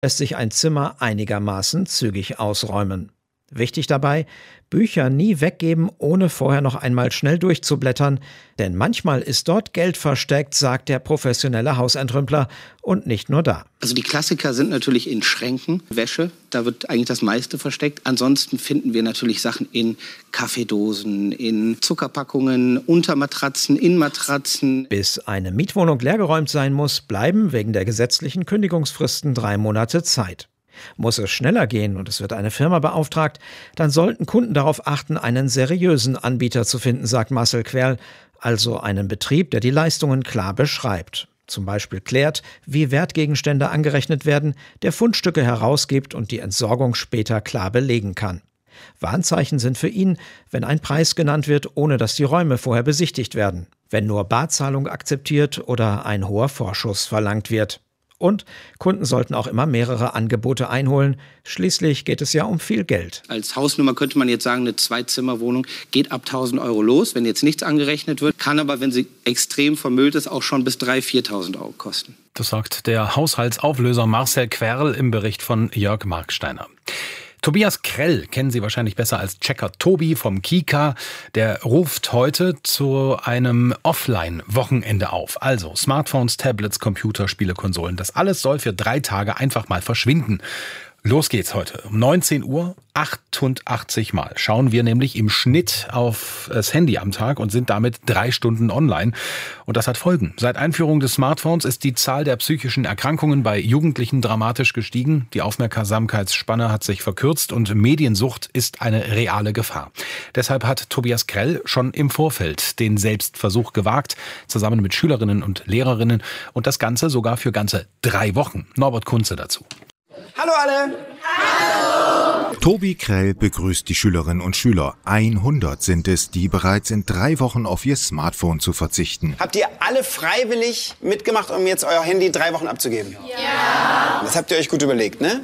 lässt sich ein Zimmer einigermaßen zügig ausräumen. Wichtig dabei, Bücher nie weggeben, ohne vorher noch einmal schnell durchzublättern, denn manchmal ist dort Geld versteckt, sagt der professionelle Hausentrümpler, und nicht nur da. Also die Klassiker sind natürlich in Schränken, Wäsche, da wird eigentlich das meiste versteckt. Ansonsten finden wir natürlich Sachen in Kaffeedosen, in Zuckerpackungen, unter Matratzen, in Matratzen. Bis eine Mietwohnung leergeräumt sein muss, bleiben wegen der gesetzlichen Kündigungsfristen 3 Monate Zeit. Muss es schneller gehen und es wird eine Firma beauftragt, dann sollten Kunden darauf achten, einen seriösen Anbieter zu finden, sagt Marcel Querl, also einen Betrieb, der die Leistungen klar beschreibt. Zum Beispiel klärt, wie Wertgegenstände angerechnet werden, der Fundstücke herausgibt und die Entsorgung später klar belegen kann. Warnzeichen sind für ihn, wenn ein Preis genannt wird, ohne dass die Räume vorher besichtigt werden, wenn nur Barzahlung akzeptiert oder ein hoher Vorschuss verlangt wird. Und Kunden sollten auch immer mehrere Angebote einholen. Schließlich geht es ja um viel Geld. Als Hausnummer könnte man jetzt sagen, eine 2-Zimmer-Wohnung geht ab 1.000 Euro los, wenn jetzt nichts angerechnet wird. Kann aber, wenn sie extrem vermüllt ist, auch schon bis 3.000, 4.000 Euro kosten. Das sagt der Haushaltsauflöser Marcel Querl im Bericht von Jörg Marksteiner. Tobias Krell kennen Sie wahrscheinlich besser als Checker Tobi vom Kika. Der ruft heute zu einem Offline-Wochenende auf. Also Smartphones, Tablets, Computer, Spiele, Konsolen. Das alles soll für 3 Tage einfach mal verschwinden. Los geht's heute. Um 19 Uhr, 88 Mal schauen wir nämlich im Schnitt auf das Handy am Tag und sind damit 3 Stunden online. Und das hat Folgen. Seit Einführung des Smartphones ist die Zahl der psychischen Erkrankungen bei Jugendlichen dramatisch gestiegen. Die Aufmerksamkeitsspanne hat sich verkürzt und Mediensucht ist eine reale Gefahr. Deshalb hat Tobias Krell schon im Vorfeld den Selbstversuch gewagt, zusammen mit Schülerinnen und Lehrerinnen. Und das Ganze sogar für ganze 3 Wochen. Norbert Kunze dazu. Hallo alle! Hallo! Tobi Krell begrüßt die Schülerinnen und Schüler. 100 sind es, die bereit sind, 3 Wochen auf ihr Smartphone zu verzichten. Habt ihr alle freiwillig mitgemacht, um jetzt euer Handy 3 Wochen abzugeben? Ja! Das habt ihr euch gut überlegt, ne?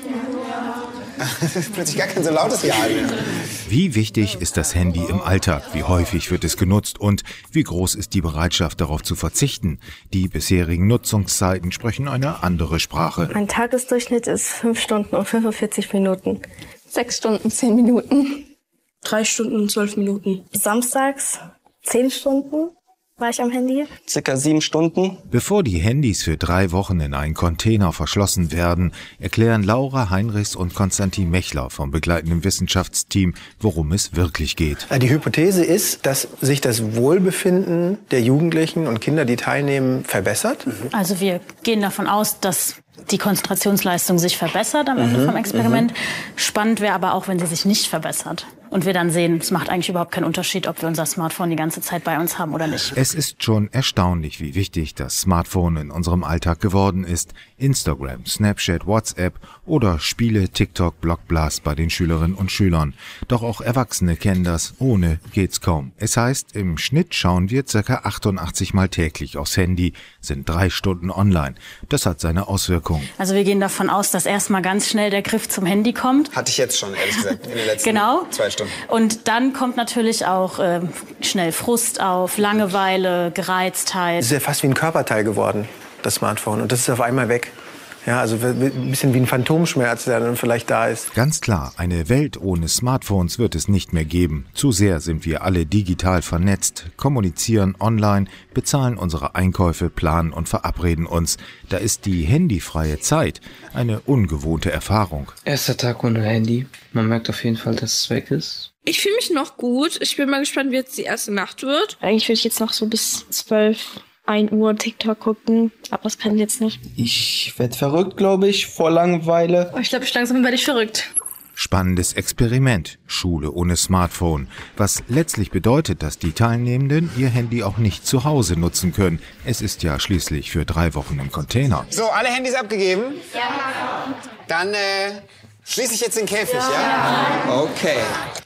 Das ist plötzlich gar kein so lautes Ja mehr. Wie wichtig ist das Handy im Alltag? Wie häufig wird es genutzt? Und wie groß ist die Bereitschaft, darauf zu verzichten? Die bisherigen Nutzungszeiten sprechen eine andere Sprache. Mein Tagesdurchschnitt ist 5 Stunden und 45 Minuten. 6 Stunden, 10 Minuten. 3 Stunden und 12 Minuten. Samstags 10 Stunden war ich am Handy. Circa 7 Stunden. Bevor die Handys für 3 Wochen in einen Container verschlossen werden, erklären Laura Heinrichs und Konstantin Mechler vom begleitenden Wissenschaftsteam, worum es wirklich geht. Die Hypothese ist, dass sich das Wohlbefinden der Jugendlichen und Kinder, die teilnehmen, verbessert. Also wir gehen davon aus, dass die Konzentrationsleistung sich verbessert am Ende vom Experiment. Spannend wäre aber auch, wenn sie sich nicht verbessert. Und wir dann sehen, es macht eigentlich überhaupt keinen Unterschied, ob wir unser Smartphone die ganze Zeit bei uns haben oder nicht. Es ist schon erstaunlich, wie wichtig das Smartphone in unserem Alltag geworden ist. Instagram, Snapchat, WhatsApp oder Spiele, TikTok, Blockblast bei den Schülerinnen und Schülern. Doch auch Erwachsene kennen das. Ohne geht's kaum. Es heißt, im Schnitt schauen wir ca. 88 Mal täglich aufs Handy, sind 3 Stunden online. Das hat seine Auswirkungen. Also wir gehen davon aus, dass erstmal ganz schnell der Griff zum Handy kommt. Hatte ich jetzt schon, ehrlich gesagt, in den letzten 2 Stunden. Und dann kommt natürlich auch schnell Frust auf, Langeweile, Gereiztheit. Es ist ja fast wie ein Körperteil geworden, das Smartphone. Und das ist auf einmal weg. Ja, also ein bisschen wie ein Phantomschmerz, der dann vielleicht da ist. Ganz klar, eine Welt ohne Smartphones wird es nicht mehr geben. Zu sehr sind wir alle digital vernetzt, kommunizieren online, bezahlen unsere Einkäufe, planen und verabreden uns. Da ist die handyfreie Zeit eine ungewohnte Erfahrung. Erster Tag ohne Handy. Man merkt auf jeden Fall, dass es weg ist. Ich fühle mich noch gut. Ich bin mal gespannt, wie jetzt die erste Nacht wird. Eigentlich will ich jetzt noch so bis 12, 1 Uhr TikTok gucken, aber das kann ich jetzt nicht. Ich werde verrückt, glaube ich, vor Langeweile. Ich glaube, langsam werde ich verrückt. Spannendes Experiment, Schule ohne Smartphone, was letztlich bedeutet, dass die Teilnehmenden ihr Handy auch nicht zu Hause nutzen können. Es ist ja schließlich für 3 Wochen im Container. So, alle Handys abgegeben? Ja. Dann schließe ich jetzt den Käfig, ja? Okay.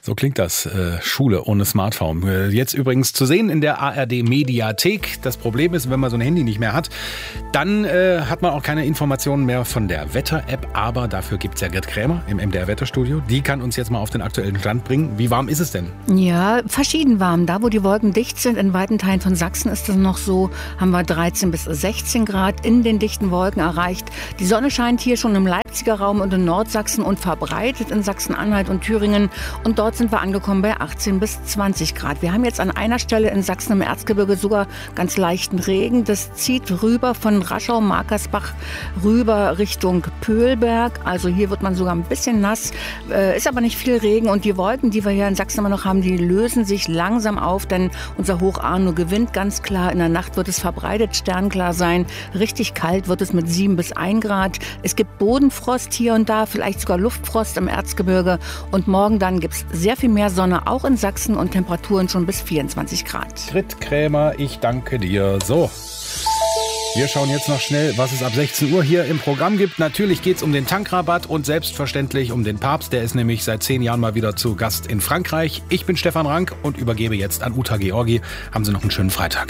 So klingt das, Schule ohne Smartphone. Jetzt übrigens zu sehen in der ARD-Mediathek. Das Problem ist, wenn man so ein Handy nicht mehr hat, dann hat man auch keine Informationen mehr von der Wetter-App. Aber dafür gibt es ja Gerd Krämer im MDR-Wetterstudio. Die kann uns jetzt mal auf den aktuellen Stand bringen. Wie warm ist es denn? Ja, verschieden warm. Da, wo die Wolken dicht sind, in weiten Teilen von Sachsen ist es noch so, haben wir 13 bis 16 Grad in den dichten Wolken erreicht. Die Sonne scheint hier schon im Leipziger Raum und in Nordsachsen und verbreitet in Sachsen-Anhalt und Thüringen. Und dort sind wir angekommen bei 18 bis 20 Grad. Wir haben jetzt an einer Stelle in Sachsen im Erzgebirge sogar ganz leichten Regen. Das zieht rüber von Raschau, Markersbach rüber Richtung Pöhlberg. Also hier wird man sogar ein bisschen nass. Ist aber nicht viel Regen. Und die Wolken, die wir hier in Sachsen immer noch haben, die lösen sich langsam auf, denn unser Hoch Arno gewinnt ganz klar. In der Nacht wird es verbreitet sternklar sein. Richtig kalt wird es mit 7 bis 1 Grad. Es gibt Bodenfrost hier und da, vielleicht sogar Luftfrost im Erzgebirge. Und morgen dann gibt es sehr viel mehr Sonne, auch in Sachsen, und Temperaturen schon bis 24 Grad. Gerd Krämer, ich danke dir. So, wir schauen jetzt noch schnell, was es ab 16 Uhr hier im Programm gibt. Natürlich geht es um den Tankrabatt und selbstverständlich um den Papst. Der ist nämlich seit 10 Jahren mal wieder zu Gast in Frankreich. Ich bin Stefan Rank und übergebe jetzt an Uta Georgi. Haben Sie noch einen schönen Freitag.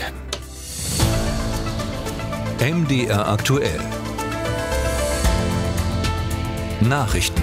MDR aktuell. Nachrichten.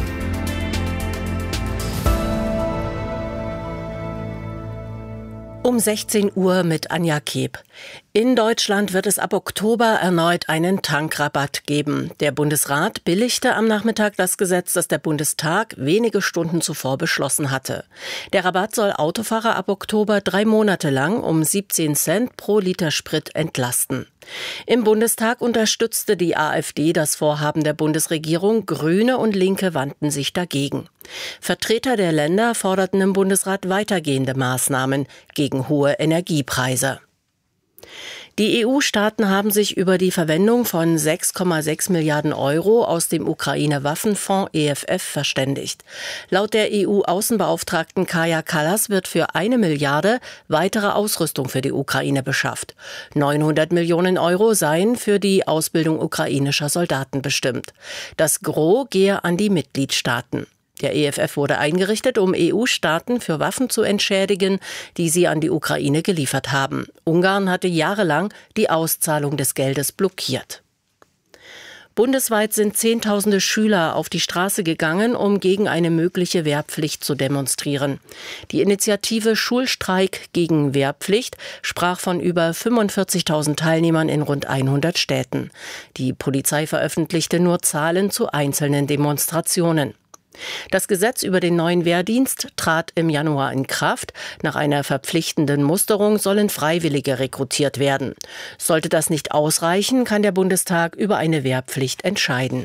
Um 16 Uhr mit Anja Keb. In Deutschland wird es ab Oktober erneut einen Tankrabatt geben. Der Bundesrat billigte am Nachmittag das Gesetz, das der Bundestag wenige Stunden zuvor beschlossen hatte. Der Rabatt soll Autofahrer ab Oktober 3 Monate lang um 17 Cent pro Liter Sprit entlasten. Im Bundestag unterstützte die AfD das Vorhaben der Bundesregierung. Grüne und Linke wandten sich dagegen. Vertreter der Länder forderten im Bundesrat weitergehende Maßnahmen gegen hohe Energiepreise. Die EU-Staaten haben sich über die Verwendung von 6,6 Milliarden Euro aus dem Ukraine-Waffenfonds EFF verständigt. Laut der EU-Außenbeauftragten Kaja Kallas wird für 1 Milliarde weitere Ausrüstung für die Ukraine beschafft. 900 Millionen Euro seien für die Ausbildung ukrainischer Soldaten bestimmt. Das Gros gehe an die Mitgliedstaaten. Der EFF wurde eingerichtet, um EU-Staaten für Waffen zu entschädigen, die sie an die Ukraine geliefert haben. Ungarn hatte jahrelang die Auszahlung des Geldes blockiert. Bundesweit sind Zehntausende Schüler auf die Straße gegangen, um gegen eine mögliche Wehrpflicht zu demonstrieren. Die Initiative Schulstreik gegen Wehrpflicht sprach von über 45.000 Teilnehmern in rund 100 Städten. Die Polizei veröffentlichte nur Zahlen zu einzelnen Demonstrationen. Das Gesetz über den neuen Wehrdienst trat im Januar in Kraft. Nach einer verpflichtenden Musterung sollen Freiwillige rekrutiert werden. Sollte das nicht ausreichen, kann der Bundestag über eine Wehrpflicht entscheiden.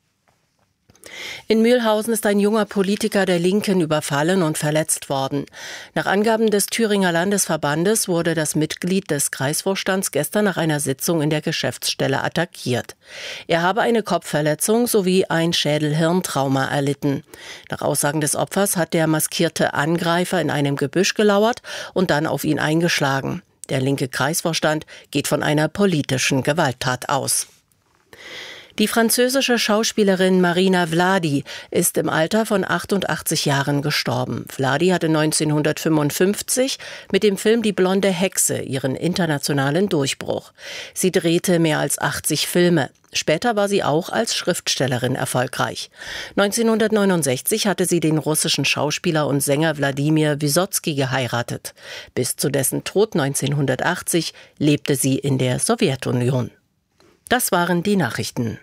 In Mühlhausen ist ein junger Politiker der Linken überfallen und verletzt worden. Nach Angaben des Thüringer Landesverbandes wurde das Mitglied des Kreisvorstands gestern nach einer Sitzung in der Geschäftsstelle attackiert. Er habe eine Kopfverletzung sowie ein Schädel-Hirntrauma erlitten. Nach Aussagen des Opfers hat der maskierte Angreifer in einem Gebüsch gelauert und dann auf ihn eingeschlagen. Der linke Kreisvorstand geht von einer politischen Gewalttat aus. Die französische Schauspielerin Marina Vladi ist im Alter von 88 Jahren gestorben. Vladi hatte 1955 mit dem Film Die blonde Hexe ihren internationalen Durchbruch. Sie drehte mehr als 80 Filme. Später war sie auch als Schriftstellerin erfolgreich. 1969 hatte sie den russischen Schauspieler und Sänger Wladimir Wysotsky geheiratet. Bis zu dessen Tod 1980 lebte sie in der Sowjetunion. Das waren die Nachrichten.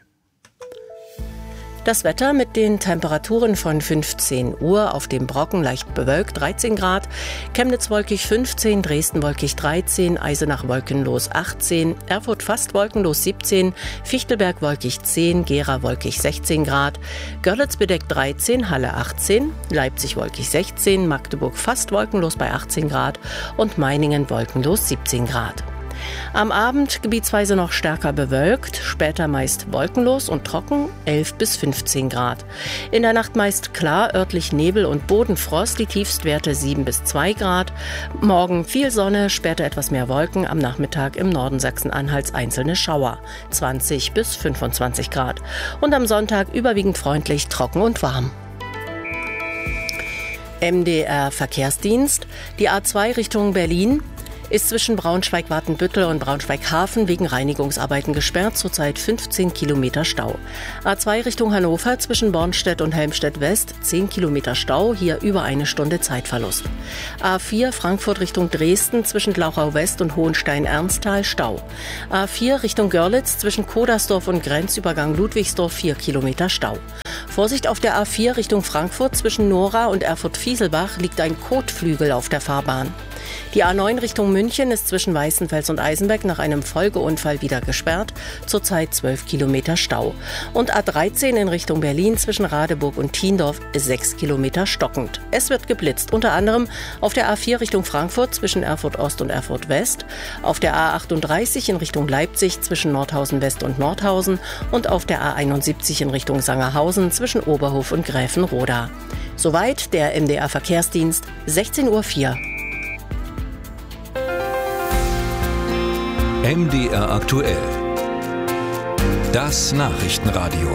Das Wetter mit den Temperaturen von 15 Uhr auf dem Brocken leicht bewölkt 13 Grad, Chemnitz wolkig 15, Dresden wolkig 13, Eisenach wolkenlos 18, Erfurt fast wolkenlos 17, Fichtelberg wolkig 10, Gera wolkig 16 Grad, Görlitz bedeckt 13, Halle 18, Leipzig wolkig 16, Magdeburg fast wolkenlos bei 18 Grad und Meiningen wolkenlos 17 Grad. Am Abend gebietsweise noch stärker bewölkt, später meist wolkenlos und trocken, 11 bis 15 Grad. In der Nacht meist klar, örtlich Nebel und Bodenfrost, die Tiefstwerte 7 bis 2 Grad. Morgen viel Sonne, später etwas mehr Wolken, am Nachmittag im Norden Sachsen-Anhalts einzelne Schauer, 20 bis 25 Grad. Und am Sonntag überwiegend freundlich, trocken und warm. MDR Verkehrsdienst. Die A2 Richtung Berlin ist zwischen Braunschweig-Watenbüttel und Braunschweig-Hafen wegen Reinigungsarbeiten gesperrt, zurzeit 15 Kilometer Stau. A2 Richtung Hannover zwischen Bornstedt und Helmstedt-West 10 Kilometer Stau, hier über eine Stunde Zeitverlust. A4 Frankfurt Richtung Dresden zwischen Glauchau-West und Hohenstein-Ernsthal Stau. A4 Richtung Görlitz zwischen Kodersdorf und Grenzübergang Ludwigsdorf 4 Kilometer Stau. Vorsicht auf der A4 Richtung Frankfurt zwischen Nora und Erfurt-Fieselbach liegt ein Kotflügel auf der Fahrbahn. Die A9 Richtung München ist zwischen Weißenfels und Eisenbeck nach einem Folgeunfall wieder gesperrt, zurzeit 12 Kilometer Stau. Und A13 in Richtung Berlin zwischen Radeburg und Thiendorf 6 Kilometer stockend. Es wird geblitzt, unter anderem auf der A4 Richtung Frankfurt zwischen Erfurt Ost und Erfurt West, auf der A38 in Richtung Leipzig zwischen Nordhausen West und Nordhausen und auf der A71 in Richtung Sangerhausen zwischen Oberhof und Gräfenroda. Soweit der MDR Verkehrsdienst, 16:04 Uhr. MDR aktuell. Das Nachrichtenradio.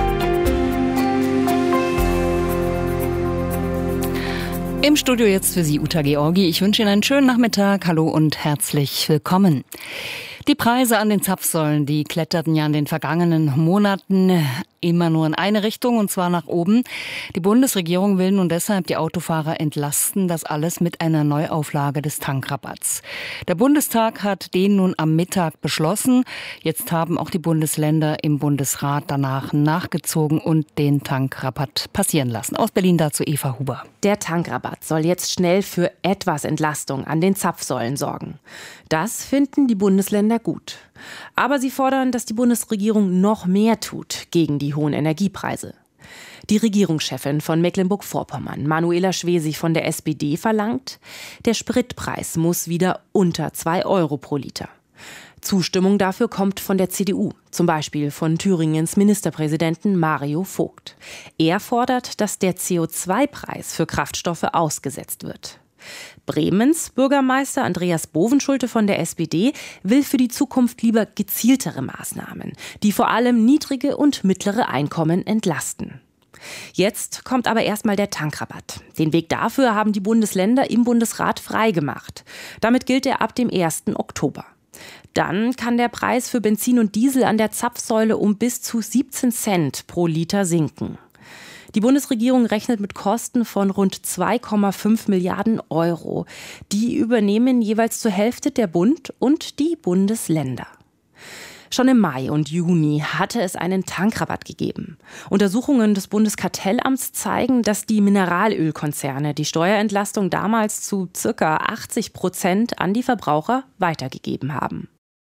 Im Studio jetzt für Sie Uta Georgi. Ich wünsche Ihnen einen schönen Nachmittag. Hallo und herzlich willkommen. Die Preise an den Zapfsäulen, die kletterten ja in den vergangenen Monaten immer nur in eine Richtung, und zwar nach oben. Die Bundesregierung will nun deshalb die Autofahrer entlasten, das alles mit einer Neuauflage des Tankrabatts. Der Bundestag hat den nun am Mittag beschlossen. Jetzt haben auch die Bundesländer im Bundesrat danach nachgezogen und den Tankrabatt passieren lassen. Aus Berlin dazu Eva Huber. Der Tankrabatt soll jetzt schnell für etwas Entlastung an den Zapfsäulen sorgen. Das finden die Bundesländer gut. Aber sie fordern, dass die Bundesregierung noch mehr tut gegen die hohen Energiepreise. Die Regierungschefin von Mecklenburg-Vorpommern, Manuela Schwesig von der SPD, verlangt, der Spritpreis muss wieder unter 2 Euro pro Liter. Zustimmung dafür kommt von der CDU, zum Beispiel von Thüringens Ministerpräsidenten Mario Vogt. Er fordert, dass der CO2-Preis für Kraftstoffe ausgesetzt wird. Bremens Bürgermeister Andreas Bovenschulte von der SPD will für die Zukunft lieber gezieltere Maßnahmen, die vor allem niedrige und mittlere Einkommen entlasten. Jetzt kommt aber erstmal der Tankrabatt. Den Weg dafür haben die Bundesländer im Bundesrat freigemacht. Damit gilt er ab dem 1. Oktober. Dann kann der Preis für Benzin und Diesel an der Zapfsäule um bis zu 17 Cent pro Liter sinken. Die Bundesregierung rechnet mit Kosten von rund 2,5 Milliarden Euro. Die übernehmen jeweils zur Hälfte der Bund und die Bundesländer. Schon im Mai und Juni hatte es einen Tankrabatt gegeben. Untersuchungen des Bundeskartellamts zeigen, dass die Mineralölkonzerne die Steuerentlastung damals zu ca. 80% an die Verbraucher weitergegeben haben.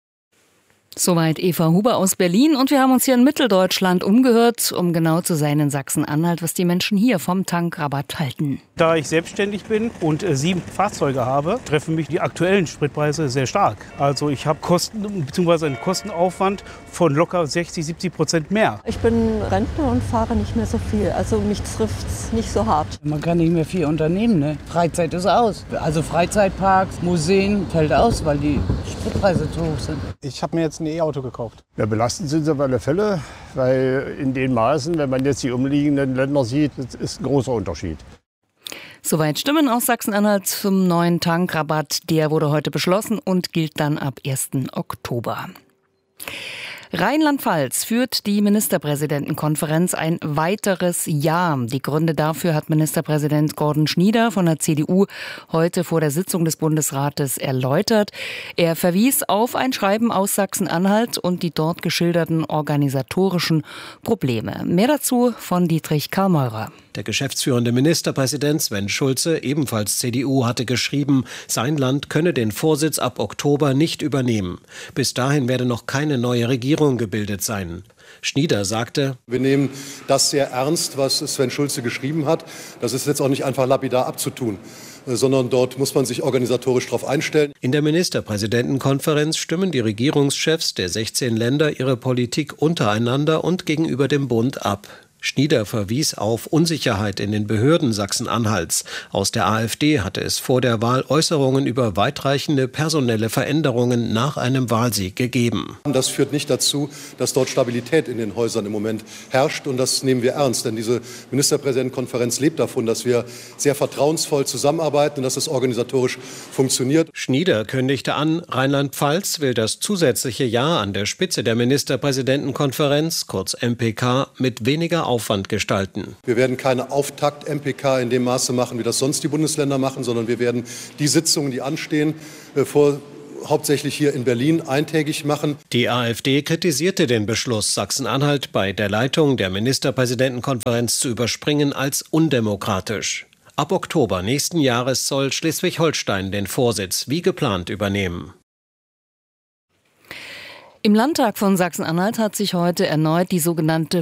Soweit Eva Huber aus Berlin, und wir haben uns hier in Mitteldeutschland umgehört, um genau zu sein in Sachsen-Anhalt, was die Menschen hier vom Tankrabatt halten. Da ich selbstständig bin und 7 Fahrzeuge habe, treffen mich die aktuellen Spritpreise sehr stark. Also ich habe Kosten bzw. einen Kostenaufwand von locker 60-70% mehr. Ich bin Rentner und fahre nicht mehr so viel, also mich trifft es nicht so hart. Man kann nicht mehr viel unternehmen, ne? Freizeit ist aus. Also Freizeitparks, Museen fällt aus, weil die Spritpreise zu hoch sind. Ich habe mir jetzt ein E-Auto gekauft. Ja, belastend sind sie auf alle Fälle, weil in den Maßen, wenn man jetzt die umliegenden Länder sieht, das ist ein großer Unterschied. Soweit Stimmen aus Sachsen-Anhalt zum neuen Tankrabatt. Der wurde heute beschlossen und gilt dann ab 1. Oktober. Rheinland-Pfalz führt die Ministerpräsidentenkonferenz ein weiteres Jahr. Die Gründe dafür hat Ministerpräsident Gordon Schnieder von der CDU heute vor der Sitzung des Bundesrates erläutert. Er verwies auf ein Schreiben aus Sachsen-Anhalt und die dort geschilderten organisatorischen Probleme. Mehr dazu von Dietrich Karl-Meurer. Der geschäftsführende Ministerpräsident Sven Schulze, ebenfalls CDU, hatte geschrieben, sein Land könne den Vorsitz ab Oktober nicht übernehmen. Bis dahin werde noch keine neue Regierung gebildet sein. Schnieder sagte: Wir nehmen das sehr ernst, was Sven Schulze geschrieben hat. Das ist jetzt auch nicht einfach lapidar abzutun, sondern dort muss man sich organisatorisch darauf einstellen. In der Ministerpräsidentenkonferenz stimmen die Regierungschefs der 16 Länder ihre Politik untereinander und gegenüber dem Bund ab. Schnieder verwies auf Unsicherheit in den Behörden Sachsen-Anhalts. Aus der AfD hatte es vor der Wahl Äußerungen über weitreichende personelle Veränderungen nach einem Wahlsieg gegeben. Das führt nicht dazu, dass dort Stabilität in den Häusern im Moment herrscht. Und das nehmen wir ernst. Denn diese Ministerpräsidentenkonferenz lebt davon, dass wir sehr vertrauensvoll zusammenarbeiten und dass es organisatorisch funktioniert. Schnieder kündigte an, Rheinland-Pfalz will das zusätzliche Jahr an der Spitze der Ministerpräsidentenkonferenz, kurz MPK, mit weniger Aufwand gestalten. Wir werden keine Auftakt-MPK in dem Maße machen, wie das sonst die Bundesländer machen, sondern wir werden die Sitzungen, die anstehen, hauptsächlich hier in Berlin eintägig machen. Die AfD kritisierte den Beschluss, Sachsen-Anhalt bei der Leitung der Ministerpräsidentenkonferenz zu überspringen, als undemokratisch. Ab Oktober nächsten Jahres soll Schleswig-Holstein den Vorsitz wie geplant übernehmen. Im Landtag von Sachsen-Anhalt hat sich heute erneut der sogenannte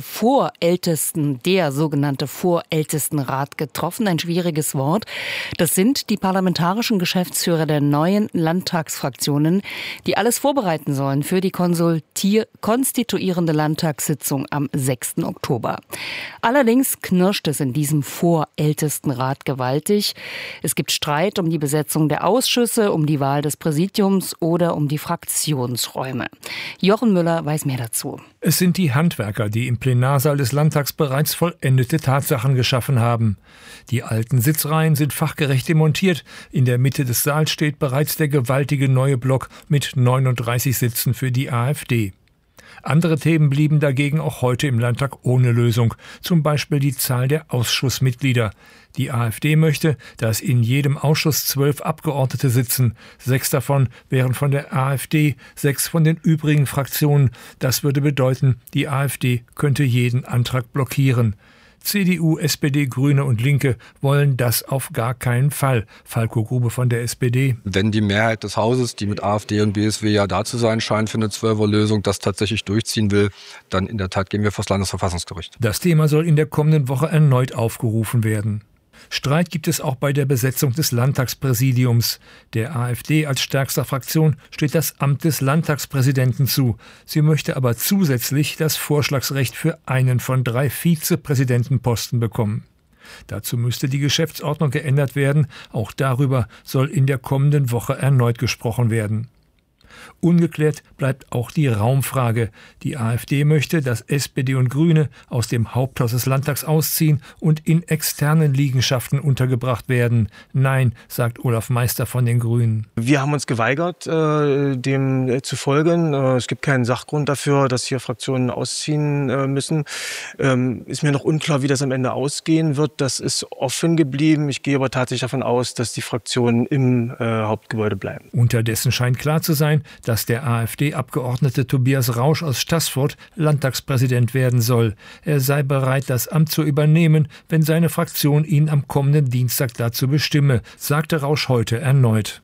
Vorältestenrat getroffen. Ein schwieriges Wort. Das sind die parlamentarischen Geschäftsführer der neuen Landtagsfraktionen, die alles vorbereiten sollen für die konstituierende Landtagssitzung am 6. Oktober. Allerdings knirscht es in diesem Vorältestenrat gewaltig. Es gibt Streit um die Besetzung der Ausschüsse, um die Wahl des Präsidiums oder um die Fraktionsräume. Jochen Müller weiß mehr dazu. Es sind die Handwerker, die im Plenarsaal des Landtags bereits vollendete Tatsachen geschaffen haben. Die alten Sitzreihen sind fachgerecht demontiert. In der Mitte des Saals steht bereits der gewaltige neue Block mit 39 Sitzen für die AfD. Andere Themen blieben dagegen auch heute im Landtag ohne Lösung, zum Beispiel die Zahl der Ausschussmitglieder. Die AfD möchte, dass in jedem Ausschuss 12 Abgeordnete sitzen. 6 davon wären von der AfD, 6 von den übrigen Fraktionen. Das würde bedeuten, die AfD könnte jeden Antrag blockieren. CDU, SPD, Grüne und Linke wollen das auf gar keinen Fall. Falko Grube von der SPD. Wenn die Mehrheit des Hauses, die mit AfD und BSW ja da zu sein scheint für eine 12er-Lösung, das tatsächlich durchziehen will, dann in der Tat gehen wir vor das Landesverfassungsgericht. Das Thema soll in der kommenden Woche erneut aufgerufen werden. Streit gibt es auch bei der Besetzung des Landtagspräsidiums. Der AfD als stärkster Fraktion steht das Amt des Landtagspräsidenten zu. Sie möchte aber zusätzlich das Vorschlagsrecht für einen von 3 Vizepräsidentenposten bekommen. Dazu müsste die Geschäftsordnung geändert werden. Auch darüber soll in der kommenden Woche erneut gesprochen werden. Ungeklärt bleibt auch die Raumfrage. Die AfD möchte, dass SPD und Grüne aus dem Haupthaus des Landtags ausziehen und in externen Liegenschaften untergebracht werden. Nein, sagt Olaf Meister von den Grünen. Wir haben uns geweigert, dem zu folgen. Es gibt keinen Sachgrund dafür, dass hier Fraktionen ausziehen müssen. Ist mir noch unklar, wie das am Ende ausgehen wird. Das ist offen geblieben. Ich gehe aber tatsächlich davon aus, dass die Fraktionen im Hauptgebäude bleiben. Unterdessen scheint klar zu sein, dass der AfD-Abgeordnete Tobias Rausch aus Staßfurt Landtagspräsident werden soll. Er sei bereit, das Amt zu übernehmen, wenn seine Fraktion ihn am kommenden Dienstag dazu bestimme, sagte Rausch heute erneut.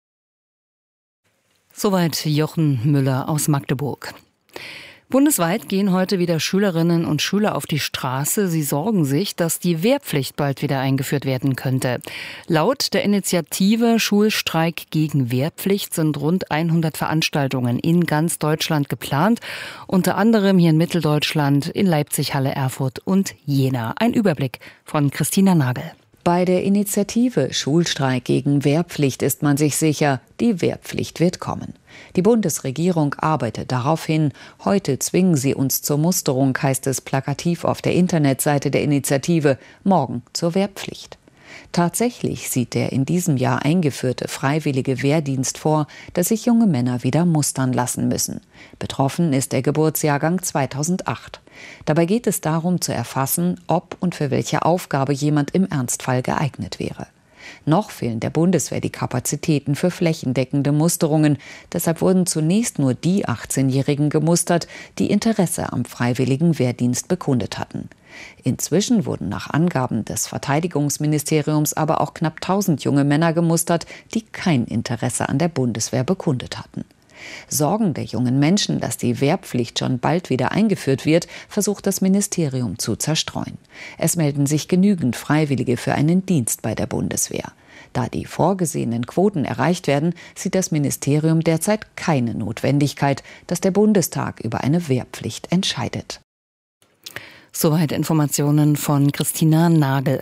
Soweit Jochen Müller aus Magdeburg. Bundesweit gehen heute wieder Schülerinnen und Schüler auf die Straße. Sie sorgen sich, dass die Wehrpflicht bald wieder eingeführt werden könnte. Laut der Initiative Schulstreik gegen Wehrpflicht sind rund 100 Veranstaltungen in ganz Deutschland geplant. Unter anderem hier in Mitteldeutschland, in Leipzig, Halle, Erfurt und Jena. Ein Überblick von Christina Nagel. Bei der Initiative Schulstreik gegen Wehrpflicht ist man sich sicher, die Wehrpflicht wird kommen. Die Bundesregierung arbeitet darauf hin. Heute zwingen sie uns zur Musterung, heißt es plakativ auf der Internetseite der Initiative, morgen zur Wehrpflicht. Tatsächlich sieht der in diesem Jahr eingeführte freiwillige Wehrdienst vor, dass sich junge Männer wieder mustern lassen müssen. Betroffen ist der Geburtsjahrgang 2008. Dabei geht es darum zu erfassen, ob und für welche Aufgabe jemand im Ernstfall geeignet wäre. Noch fehlen der Bundeswehr die Kapazitäten für flächendeckende Musterungen. Deshalb wurden zunächst nur die 18-Jährigen gemustert, die Interesse am freiwilligen Wehrdienst bekundet hatten. Inzwischen wurden nach Angaben des Verteidigungsministeriums aber auch knapp 1000 junge Männer gemustert, die kein Interesse an der Bundeswehr bekundet hatten. Sorgen der jungen Menschen, dass die Wehrpflicht schon bald wieder eingeführt wird, versucht das Ministerium zu zerstreuen. Es melden sich genügend Freiwillige für einen Dienst bei der Bundeswehr. Da die vorgesehenen Quoten erreicht werden, sieht das Ministerium derzeit keine Notwendigkeit, dass der Bundestag über eine Wehrpflicht entscheidet. Soweit Informationen von Christina Nagel.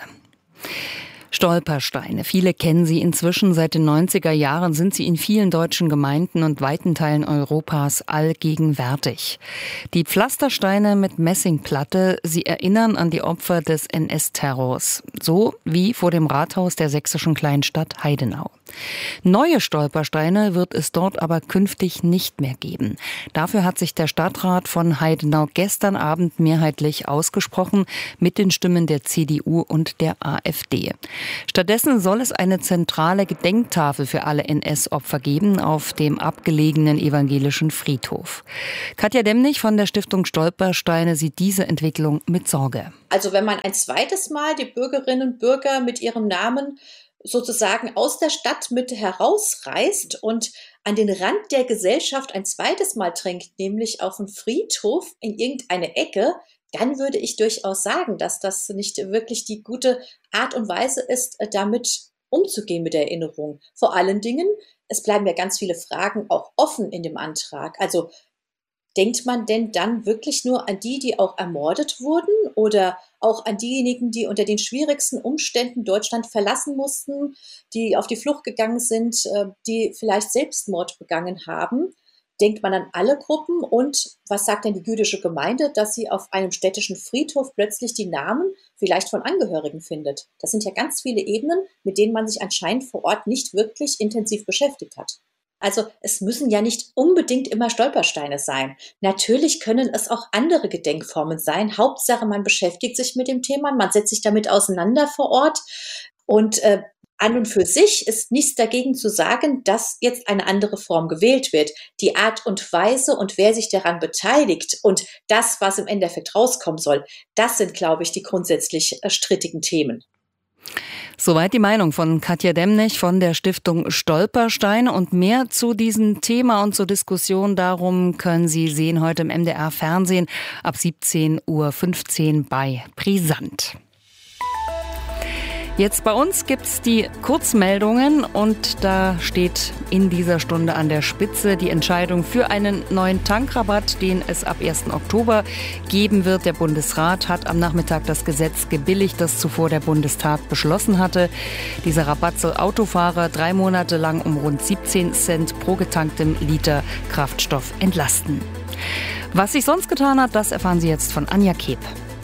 Stolpersteine. Viele kennen sie inzwischen. Seit den 90er Jahren sind sie in vielen deutschen Gemeinden und weiten Teilen Europas allgegenwärtig. Die Pflastersteine mit Messingplatte, sie erinnern an die Opfer des NS-Terrors. So wie vor dem Rathaus der sächsischen Kleinstadt Heidenau. Neue Stolpersteine wird es dort aber künftig nicht mehr geben. Dafür hat sich der Stadtrat von Heidenau gestern Abend mehrheitlich ausgesprochen mit den Stimmen der CDU und der AfD. Stattdessen soll es eine zentrale Gedenktafel für alle NS-Opfer geben auf dem abgelegenen evangelischen Friedhof. Katja Demnig von der Stiftung Stolpersteine sieht diese Entwicklung mit Sorge. Also wenn man ein zweites Mal die Bürgerinnen und Bürger mit ihrem Namen sozusagen aus der Stadt mit herausreißt und an den Rand der Gesellschaft ein zweites Mal drängt, nämlich auf den Friedhof in irgendeine Ecke, dann würde ich durchaus sagen, dass das nicht wirklich die gute Art und Weise ist, damit umzugehen mit der Erinnerung. Vor allen Dingen, es bleiben ja ganz viele Fragen auch offen in dem Antrag. Also denkt man denn dann wirklich nur an die, die auch ermordet wurden oder auch an diejenigen, die unter den schwierigsten Umständen Deutschland verlassen mussten, die auf die Flucht gegangen sind, die vielleicht Selbstmord begangen haben? Denkt man an alle Gruppen? Und was sagt denn die jüdische Gemeinde, dass sie auf einem städtischen Friedhof plötzlich die Namen vielleicht von Angehörigen findet? Das sind ja ganz viele Ebenen, mit denen man sich anscheinend vor Ort nicht wirklich intensiv beschäftigt hat. Also es müssen ja nicht unbedingt immer Stolpersteine sein. Natürlich können es auch andere Gedenkformen sein. Hauptsache, man beschäftigt sich mit dem Thema, man setzt sich damit auseinander vor Ort. Und an und für sich ist nichts dagegen zu sagen, dass jetzt eine andere Form gewählt wird. Die Art und Weise und wer sich daran beteiligt und das, was im Endeffekt rauskommen soll, das sind, glaube ich, die grundsätzlich strittigen Themen. Soweit die Meinung von Katja Demnig von der Stiftung Stolpersteine. Und mehr zu diesem Thema und zur Diskussion darum können Sie sehen heute im MDR Fernsehen ab 17:15 Uhr bei Brisant. Jetzt bei uns gibt's die Kurzmeldungen und da steht in dieser Stunde an der Spitze die Entscheidung für einen neuen Tankrabatt, den es ab 1. Oktober geben wird. Der Bundesrat hat am Nachmittag das Gesetz gebilligt, das zuvor der Bundestag beschlossen hatte. Dieser Rabatt soll Autofahrer 3 Monate lang um rund 17 Cent pro getanktem Liter Kraftstoff entlasten. Was sich sonst getan hat, das erfahren Sie jetzt von Anja Kep.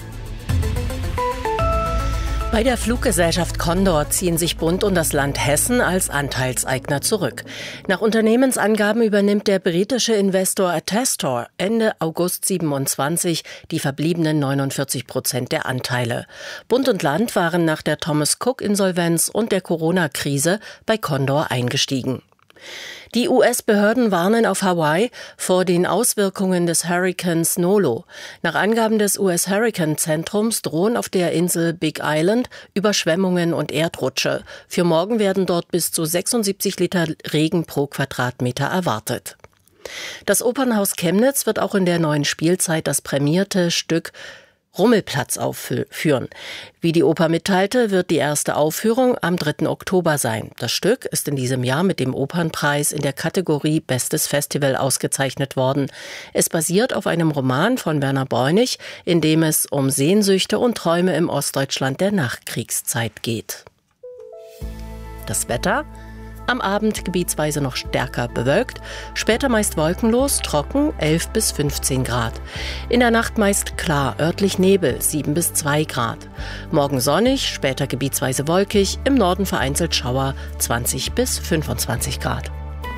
Bei der Fluggesellschaft Condor ziehen sich Bund und das Land Hessen als Anteilseigner zurück. Nach Unternehmensangaben übernimmt der britische Investor Attestor Ende August 27 die verbliebenen 49% der Anteile. Bund und Land waren nach der Thomas Cook-Insolvenz und der Corona-Krise bei Condor eingestiegen. Die US-Behörden warnen auf Hawaii vor den Auswirkungen des Hurrikans Nolo. Nach Angaben des US-Hurrikan-Zentrums drohen auf der Insel Big Island Überschwemmungen und Erdrutsche. Für morgen werden dort bis zu 76 Liter Regen pro Quadratmeter erwartet. Das Opernhaus Chemnitz wird auch in der neuen Spielzeit das prämierte Stück Rummelplatz aufführen. Wie die Oper mitteilte, wird die erste Aufführung am 3. Oktober sein. Das Stück ist in diesem Jahr mit dem Opernpreis in der Kategorie Bestes Festival ausgezeichnet worden. Es basiert auf einem Roman von Werner Bräunig, in dem es um Sehnsüchte und Träume im Ostdeutschland der Nachkriegszeit geht. Das Wetter? Am Abend gebietsweise noch stärker bewölkt, später meist wolkenlos, trocken, 11 bis 15 Grad. In der Nacht meist klar, örtlich Nebel, 7 bis 2 Grad. Morgen sonnig, später gebietsweise wolkig, im Norden vereinzelt Schauer, 20 bis 25 Grad.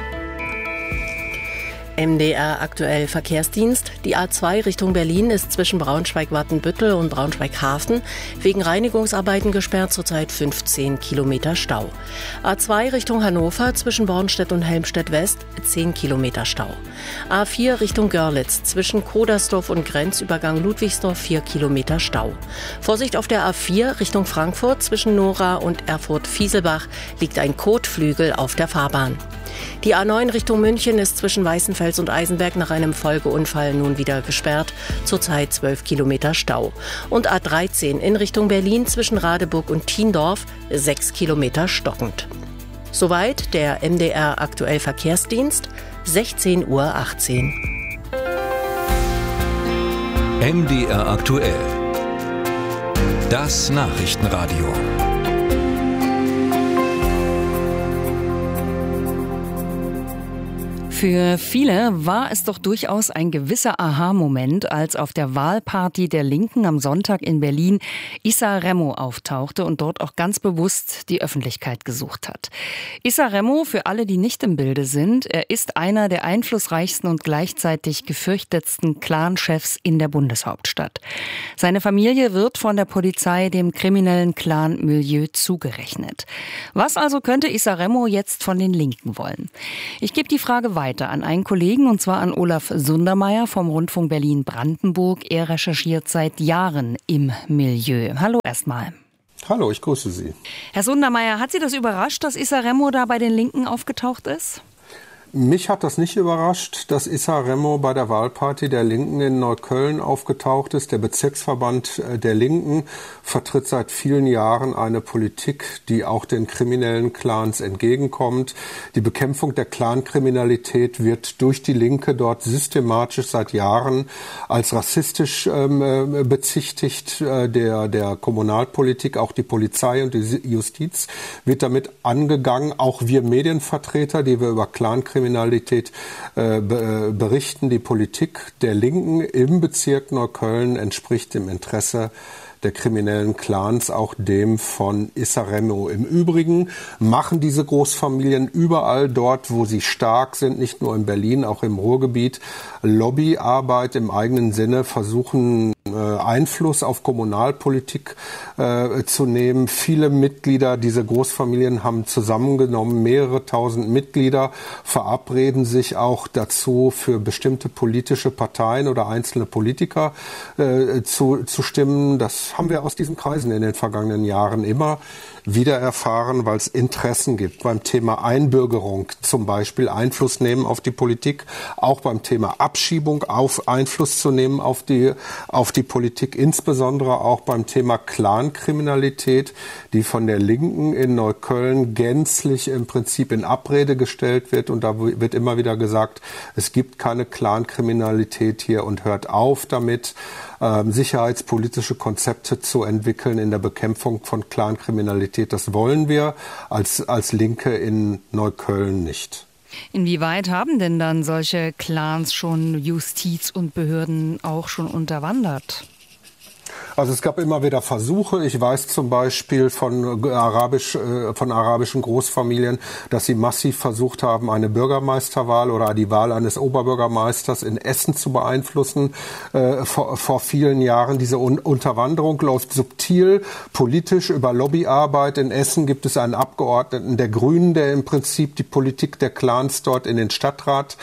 MDR aktuell Verkehrsdienst. Die A2 Richtung Berlin ist zwischen Braunschweig-Wattenbüttel und Braunschweig-Hafen wegen Reinigungsarbeiten gesperrt, zurzeit 15 Kilometer Stau. A2 Richtung Hannover zwischen Bornstedt und Helmstedt-West 10 Kilometer Stau. A4 Richtung Görlitz zwischen Kodersdorf und Grenzübergang Ludwigsdorf 4 Kilometer Stau. Vorsicht auf der A4 Richtung Frankfurt zwischen Nora und Erfurt-Fieselbach liegt ein Kotflügel auf der Fahrbahn. Die A9 Richtung München ist zwischen Weißenfels und Eisenberg nach einem Folgeunfall nun wieder gesperrt. Zurzeit 12 Kilometer Stau. Und A13 in Richtung Berlin zwischen Radeburg und Thiendorf 6 Kilometer stockend. Soweit der MDR aktuell Verkehrsdienst, 16:18 Uhr. MDR aktuell. Das Nachrichtenradio. Für viele war es doch durchaus ein gewisser Aha-Moment, als auf der Wahlparty der Linken am Sonntag in Berlin Issa Remo auftauchte und dort auch ganz bewusst die Öffentlichkeit gesucht hat. Issa Remo, für alle, die nicht im Bilde sind, er ist einer der einflussreichsten und gleichzeitig gefürchtetsten Clan-Chefs in der Bundeshauptstadt. Seine Familie wird von der Polizei dem kriminellen Clan-Milieu zugerechnet. Was also könnte Issa Remo jetzt von den Linken wollen? Ich gebe die Frage weiter an einen Kollegen, und zwar an Olaf Sundermeier vom Rundfunk Berlin-Brandenburg. Er recherchiert seit Jahren im Milieu. Hallo erstmal. Hallo, ich grüße Sie. Herr Sundermeier, hat Sie das überrascht, dass Issa Remo da bei den Linken aufgetaucht ist? Mich hat das nicht überrascht, dass Issa Remo bei der Wahlparty der Linken in Neukölln aufgetaucht ist. Der Bezirksverband der Linken vertritt seit vielen Jahren eine Politik, die auch den kriminellen Clans entgegenkommt. Die Bekämpfung der Clankriminalität wird durch die Linke dort systematisch seit Jahren als rassistisch bezichtigt. Der Kommunalpolitik, auch die Polizei und die Justiz wird damit angegangen. Auch wir Medienvertreter, die wir über Clankriminalität berichten, die Politik der Linken im Bezirk Neukölln entspricht dem Interesse der kriminellen Clans, auch dem von Issa Remo. Im Übrigen machen diese Großfamilien überall dort, wo sie stark sind, nicht nur in Berlin, auch im Ruhrgebiet, Lobbyarbeit im eigenen Sinne, versuchen Einfluss auf Kommunalpolitik zu nehmen. Viele Mitglieder, diese Großfamilien haben zusammengenommen mehrere tausend Mitglieder, verabreden sich auch dazu, für bestimmte politische Parteien oder einzelne Politiker zu stimmen. Das haben wir aus diesen Kreisen in den vergangenen Jahren immer wieder erfahren, weil es Interessen gibt. Beim Thema Einbürgerung zum Beispiel Einfluss nehmen auf die Politik, auch beim Thema Abschiebung Einfluss zu nehmen auf die Politik, insbesondere auch beim Thema Clankriminalität, die von der Linken in Neukölln gänzlich im Prinzip in Abrede gestellt wird. Und da wird immer wieder gesagt, es gibt keine Clankriminalität hier und hört auf damit, sicherheitspolitische Konzepte zu entwickeln in der Bekämpfung von Clankriminalität. Das wollen wir als Linke in Neukölln nicht. Inwieweit haben denn dann solche Clans schon Justiz und Behörden auch schon unterwandert? Also es gab immer wieder Versuche. Ich weiß zum Beispiel von arabischen Großfamilien, dass sie massiv versucht haben, eine Bürgermeisterwahl oder die Wahl eines Oberbürgermeisters in Essen zu beeinflussen. Vor vielen Jahren. Diese Unterwanderung läuft subtil, politisch über Lobbyarbeit. In Essen gibt es einen Abgeordneten der Grünen, der im Prinzip die Politik der Clans dort in den Stadtrat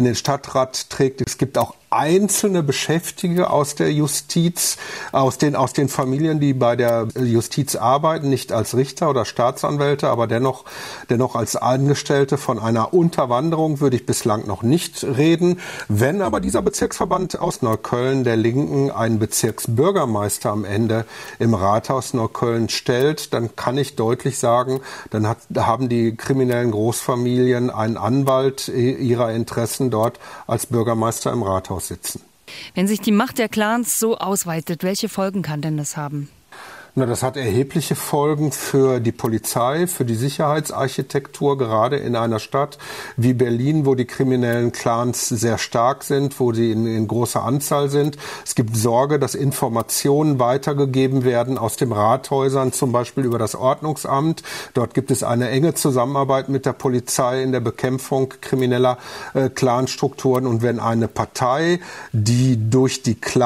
trägt. Es gibt auch einzelne Beschäftigte aus der Justiz, aus den Familien, die bei der Justiz arbeiten, nicht als Richter oder Staatsanwälte, aber dennoch als Angestellte. Von einer Unterwanderung würde ich bislang noch nicht reden. Wenn aber dieser Bezirksverband aus Neukölln der Linken einen Bezirksbürgermeister am Ende im Rathaus Neukölln stellt, dann kann ich deutlich sagen, dann haben die kriminellen Großfamilien einen Anwalt ihrer Interessen dort als Bürgermeister im Rathaus sitzen. Wenn sich die Macht der Clans so ausweitet, welche Folgen kann denn das haben? Na, das hat erhebliche Folgen für die Polizei, für die Sicherheitsarchitektur, gerade in einer Stadt wie Berlin, wo die kriminellen Clans sehr stark sind, wo sie in großer Anzahl sind. Es gibt Sorge, dass Informationen weitergegeben werden aus den Rathäusern, zum Beispiel über das Ordnungsamt. Dort gibt es eine enge Zusammenarbeit mit der Polizei in der Bekämpfung krimineller Clanstrukturen. Und wenn eine Partei, die durch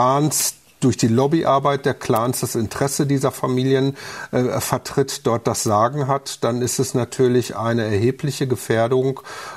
die Lobbyarbeit der Clans das Interesse dieser Familien vertritt, dort das Sagen hat, dann ist es natürlich eine erhebliche Gefährdung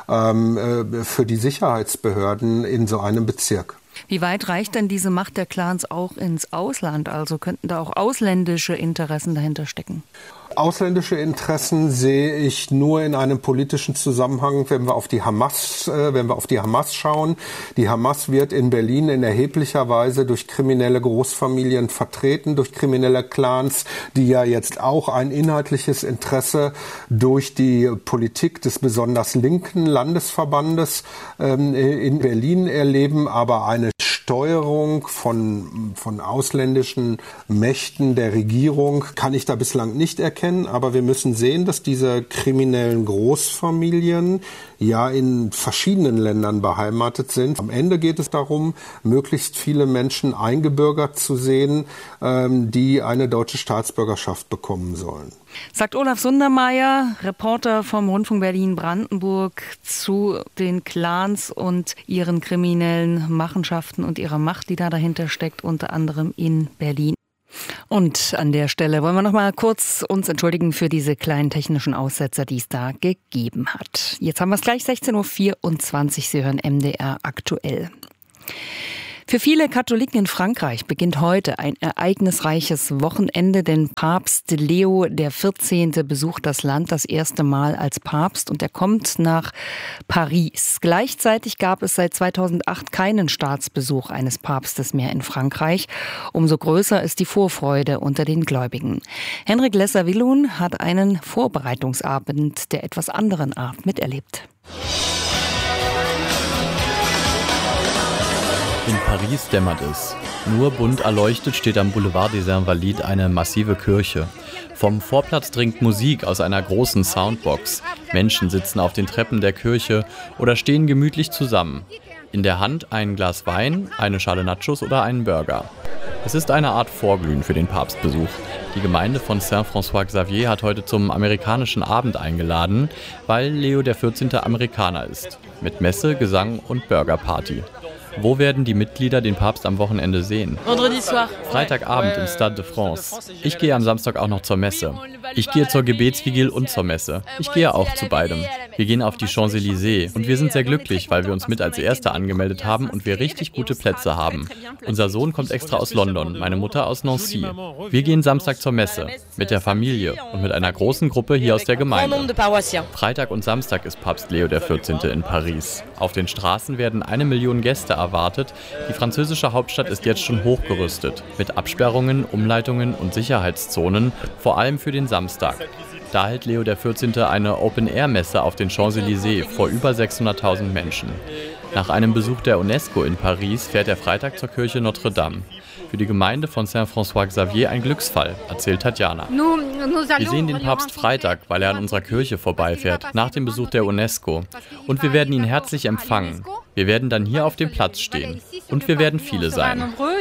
für die Sicherheitsbehörden in so einem Bezirk. Wie weit reicht denn diese Macht der Clans auch ins Ausland? Also könnten da auch ausländische Interessen dahinter stecken? Ausländische Interessen sehe ich nur in einem politischen Zusammenhang, wenn wir auf die Hamas schauen. Die Hamas wird in Berlin in erheblicher Weise durch kriminelle Großfamilien vertreten, durch kriminelle Clans, die ja jetzt auch ein inhaltliches Interesse durch die Politik des besonders linken Landesverbandes in Berlin erleben, aber eine Steuerung von ausländischen Mächten der Regierung kann ich da bislang nicht erkennen. Aber wir müssen sehen, dass diese kriminellen Großfamilien ja in verschiedenen Ländern beheimatet sind. Am Ende geht es darum, möglichst viele Menschen eingebürgert zu sehen, die eine deutsche Staatsbürgerschaft bekommen sollen. Sagt Olaf Sundermeier, Reporter vom Rundfunk Berlin-Brandenburg, zu den Clans und ihren kriminellen Machenschaften und ihrer Macht, die da dahinter steckt, unter anderem in Berlin. Und an der Stelle wollen wir noch mal kurz uns entschuldigen für diese kleinen technischen Aussetzer, die es da gegeben hat. Jetzt haben wir es gleich 16.24 Uhr. Sie hören MDR aktuell. Für viele Katholiken in Frankreich beginnt heute ein ereignisreiches Wochenende, denn Papst Leo XIV. Besucht das Land das erste Mal als Papst und er kommt nach Paris. Gleichzeitig gab es seit 2008 keinen Staatsbesuch eines Papstes mehr in Frankreich. Umso größer ist die Vorfreude unter den Gläubigen. Henrik Lesser-Willun hat einen Vorbereitungsabend der etwas anderen Art miterlebt. In Paris dämmert es. Nur bunt erleuchtet steht am Boulevard des Invalides eine massive Kirche. Vom Vorplatz dringt Musik aus einer großen Soundbox. Menschen sitzen auf den Treppen der Kirche oder stehen gemütlich zusammen. In der Hand ein Glas Wein, eine Schale Nachos oder einen Burger. Es ist eine Art Vorglühen für den Papstbesuch. Die Gemeinde von Saint-François-Xavier hat heute zum amerikanischen Abend eingeladen, weil Leo XIV. Amerikaner ist. Mit Messe, Gesang und Burgerparty. Wo werden die Mitglieder den Papst am Wochenende sehen? Freitagabend im Stade de France. Ich gehe am Samstag auch noch zur Messe. Ich gehe zur Gebetsvigil und zur Messe. Ich gehe auch zu beidem. Wir gehen auf die Champs-Élysées und wir sind sehr glücklich, weil wir uns mit als Erste angemeldet haben und wir richtig gute Plätze haben. Unser Sohn kommt extra aus London, meine Mutter aus Nancy. Wir gehen Samstag zur Messe mit der Familie und mit einer großen Gruppe hier aus der Gemeinde. Freitag und Samstag ist Papst Leo XIV. In Paris. Auf den Straßen werden 1 Million Gäste erwartet. Die französische Hauptstadt ist jetzt schon hochgerüstet. Mit Absperrungen, Umleitungen und Sicherheitszonen, vor allem für den Samstag. Da hält Leo XIV. Eine Open-Air-Messe auf den Champs-Élysées vor über 600.000 Menschen. Nach einem Besuch der UNESCO in Paris fährt er Freitag zur Kirche Notre-Dame. Für die Gemeinde von Saint-François-Xavier ein Glücksfall, erzählt Tatjana. Wir sehen den Papst Freitag, weil er an unserer Kirche vorbeifährt, nach dem Besuch der UNESCO. Und wir werden ihn herzlich empfangen. Wir werden dann hier auf dem Platz stehen. Und wir werden viele sein.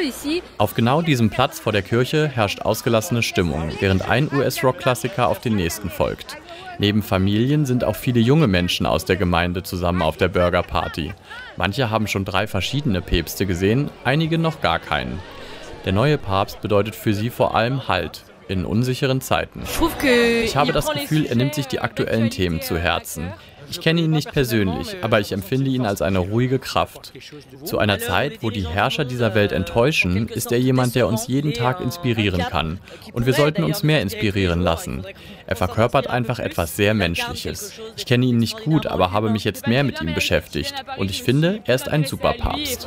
Auf genau diesem Platz vor der Kirche herrscht ausgelassene Stimmung, während ein US-Rock-Klassiker auf den nächsten folgt. Neben Familien sind auch viele junge Menschen aus der Gemeinde zusammen auf der Burgerparty. Manche haben schon 3 verschiedene Päpste gesehen, einige noch gar keinen. Der neue Papst bedeutet für sie vor allem Halt in unsicheren Zeiten. Ich habe das Gefühl, er nimmt sich die aktuellen Themen zu Herzen. Ich kenne ihn nicht persönlich, aber ich empfinde ihn als eine ruhige Kraft. Zu einer Zeit, wo die Herrscher dieser Welt enttäuschen, ist er jemand, der uns jeden Tag inspirieren kann. Und wir sollten uns mehr inspirieren lassen. Er verkörpert einfach etwas sehr Menschliches. Ich kenne ihn nicht gut, aber habe mich jetzt mehr mit ihm beschäftigt. Und ich finde, er ist ein super Papst.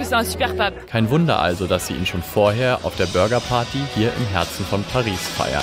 Kein Wunder also, dass sie ihn schon vorher auf der Burgerparty hier im Herzen von Paris feiern.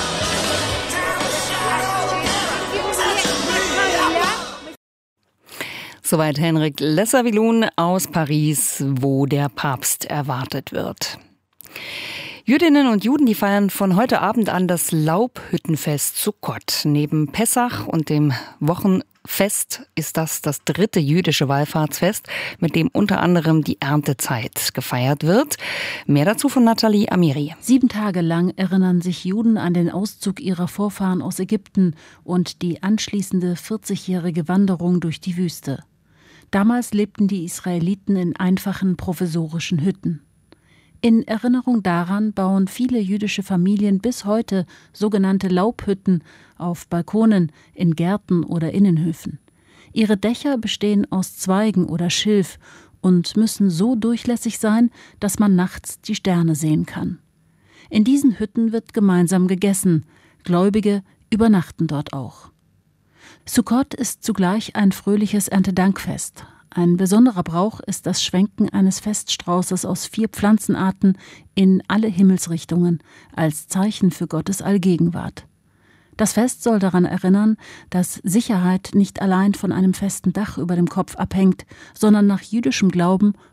Soweit Henrik Lesser-Willun aus Paris, wo der Papst erwartet wird. Jüdinnen und Juden, die feiern von heute Abend an das Laubhüttenfest Sukkot. Neben Pessach und dem Wochenfest ist das 3. jüdische Wallfahrtsfest, mit dem unter anderem die Erntezeit gefeiert wird. Mehr dazu von Nathalie Amiri. 7 Tage lang erinnern sich Juden an den Auszug ihrer Vorfahren aus Ägypten und die anschließende 40-jährige Wanderung durch die Wüste. Damals lebten die Israeliten in einfachen provisorischen Hütten. In Erinnerung daran bauen viele jüdische Familien bis heute sogenannte Laubhütten auf Balkonen, in Gärten oder Innenhöfen. Ihre Dächer bestehen aus Zweigen oder Schilf und müssen so durchlässig sein, dass man nachts die Sterne sehen kann. In diesen Hütten wird gemeinsam gegessen. Gläubige übernachten dort auch. Sukkot ist zugleich ein fröhliches Erntedankfest. Ein besonderer Brauch ist das Schwenken eines Feststraußes aus 4 Pflanzenarten in alle Himmelsrichtungen als Zeichen für Gottes Allgegenwart. Das Fest soll daran erinnern, dass Sicherheit nicht allein von einem festen Dach über dem Kopf abhängt, sondern nach jüdischem Glauben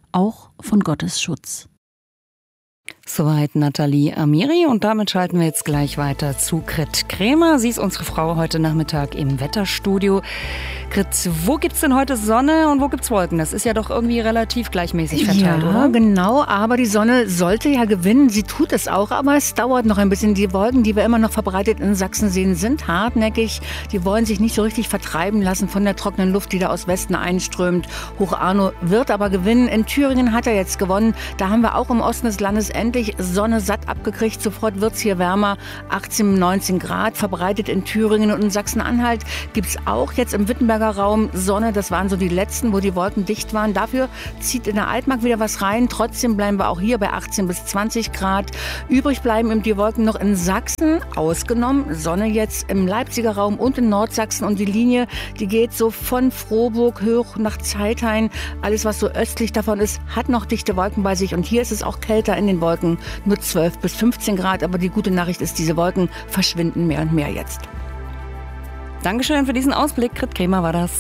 auch von Gottes Schutz. Soweit Nathalie Amiri und damit schalten wir jetzt gleich weiter zu Grit Kremer. Sie ist unsere Frau heute Nachmittag im Wetterstudio. Grit, wo gibt's denn heute Sonne und wo gibt's Wolken? Das ist ja doch irgendwie relativ gleichmäßig verteilt, oder? Ja, genau, aber die Sonne sollte ja gewinnen. Sie tut es auch, aber es dauert noch ein bisschen. Die Wolken, die wir immer noch verbreitet in Sachsen sehen, sind hartnäckig. Die wollen sich nicht so richtig vertreiben lassen von der trockenen Luft, die da aus Westen einströmt. Hoch Arno wird aber gewinnen. In Thüringen hat er jetzt gewonnen. Da haben wir auch im Osten des Landes endlich Sonne satt abgekriegt. Sofort wird's hier wärmer. 18, 19 Grad verbreitet in Thüringen und in Sachsen-Anhalt gibt's auch jetzt im Wittenberger Raum Sonne. Das waren so die letzten, wo die Wolken dicht waren. Dafür zieht in der Altmark wieder was rein. Trotzdem bleiben wir auch hier bei 18 bis 20 Grad. Übrig bleiben eben die Wolken noch in Sachsen, ausgenommen Sonne jetzt im Leipziger Raum und in Nordsachsen. Und die Linie, die geht so von Frohburg hoch nach Zeithain. Alles, was so östlich davon ist, hat noch dichte Wolken bei sich. Und hier ist es auch kälter in den Wolken. Nur 12 bis 15 Grad. Aber die gute Nachricht ist, diese Wolken verschwinden mehr und mehr jetzt. Dankeschön für diesen Ausblick. Grit Kremer war das.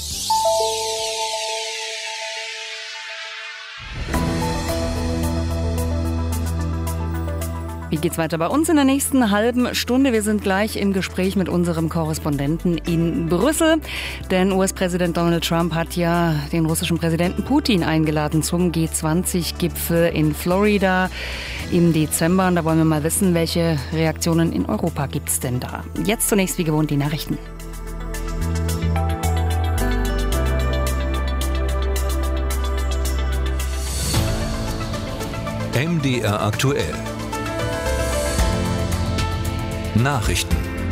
Wie geht's weiter bei uns in der nächsten halben Stunde? Wir sind gleich im Gespräch mit unserem Korrespondenten in Brüssel. Denn US-Präsident Donald Trump hat ja den russischen Präsidenten Putin eingeladen zum G20-Gipfel in Florida im Dezember. Und da wollen wir mal wissen, welche Reaktionen in Europa gibt's denn da? Jetzt zunächst wie gewohnt die Nachrichten. MDR aktuell. Nachrichten.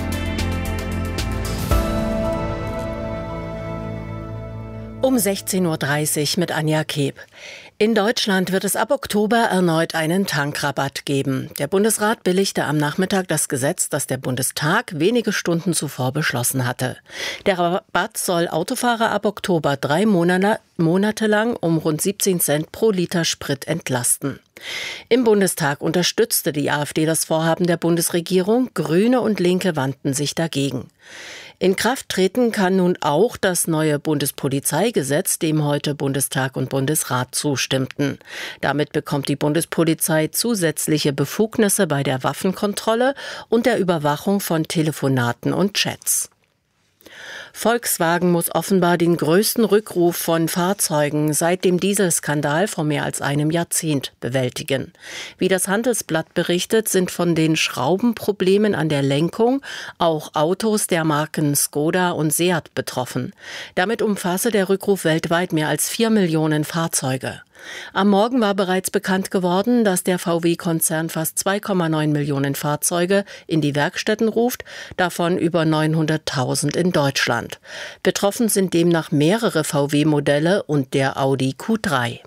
Um 16.30 Uhr mit Anja Keb. In Deutschland wird es ab Oktober erneut einen Tankrabatt geben. Der Bundesrat billigte am Nachmittag das Gesetz, das der Bundestag wenige Stunden zuvor beschlossen hatte. Der Rabatt soll Autofahrer ab Oktober 3 Monate lang um rund 17 Cent pro Liter Sprit entlasten. Im Bundestag unterstützte die AfD das Vorhaben der Bundesregierung. Grüne und Linke wandten sich dagegen. In Kraft treten kann nun auch das neue Bundespolizeigesetz, dem heute Bundestag und Bundesrat zustimmten. Damit bekommt die Bundespolizei zusätzliche Befugnisse bei der Waffenkontrolle und der Überwachung von Telefonaten und Chats. Volkswagen muss offenbar den größten Rückruf von Fahrzeugen seit dem Dieselskandal vor mehr als einem Jahrzehnt bewältigen. Wie das Handelsblatt berichtet, sind von den Schraubenproblemen an der Lenkung auch Autos der Marken Skoda und Seat betroffen. Damit umfasse der Rückruf weltweit mehr als 4 Millionen Fahrzeuge. Am Morgen war bereits bekannt geworden, dass der VW-Konzern fast 2,9 Millionen Fahrzeuge in die Werkstätten ruft, davon über 900.000 in Deutschland. Betroffen sind demnach mehrere VW-Modelle und der Audi Q3.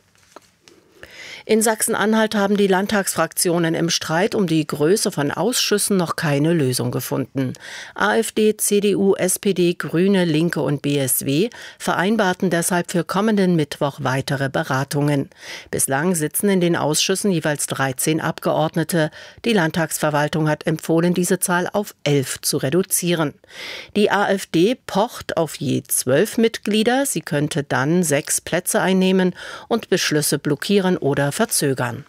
In Sachsen-Anhalt haben die Landtagsfraktionen im Streit um die Größe von Ausschüssen noch keine Lösung gefunden. AfD, CDU, SPD, Grüne, Linke und BSW vereinbarten deshalb für kommenden Mittwoch weitere Beratungen. Bislang sitzen in den Ausschüssen jeweils 13 Abgeordnete. Die Landtagsverwaltung hat empfohlen, diese Zahl auf 11 zu reduzieren. Die AfD pocht auf je 12 Mitglieder. Sie könnte dann 6 Plätze einnehmen und Beschlüsse blockieren oder verzögern.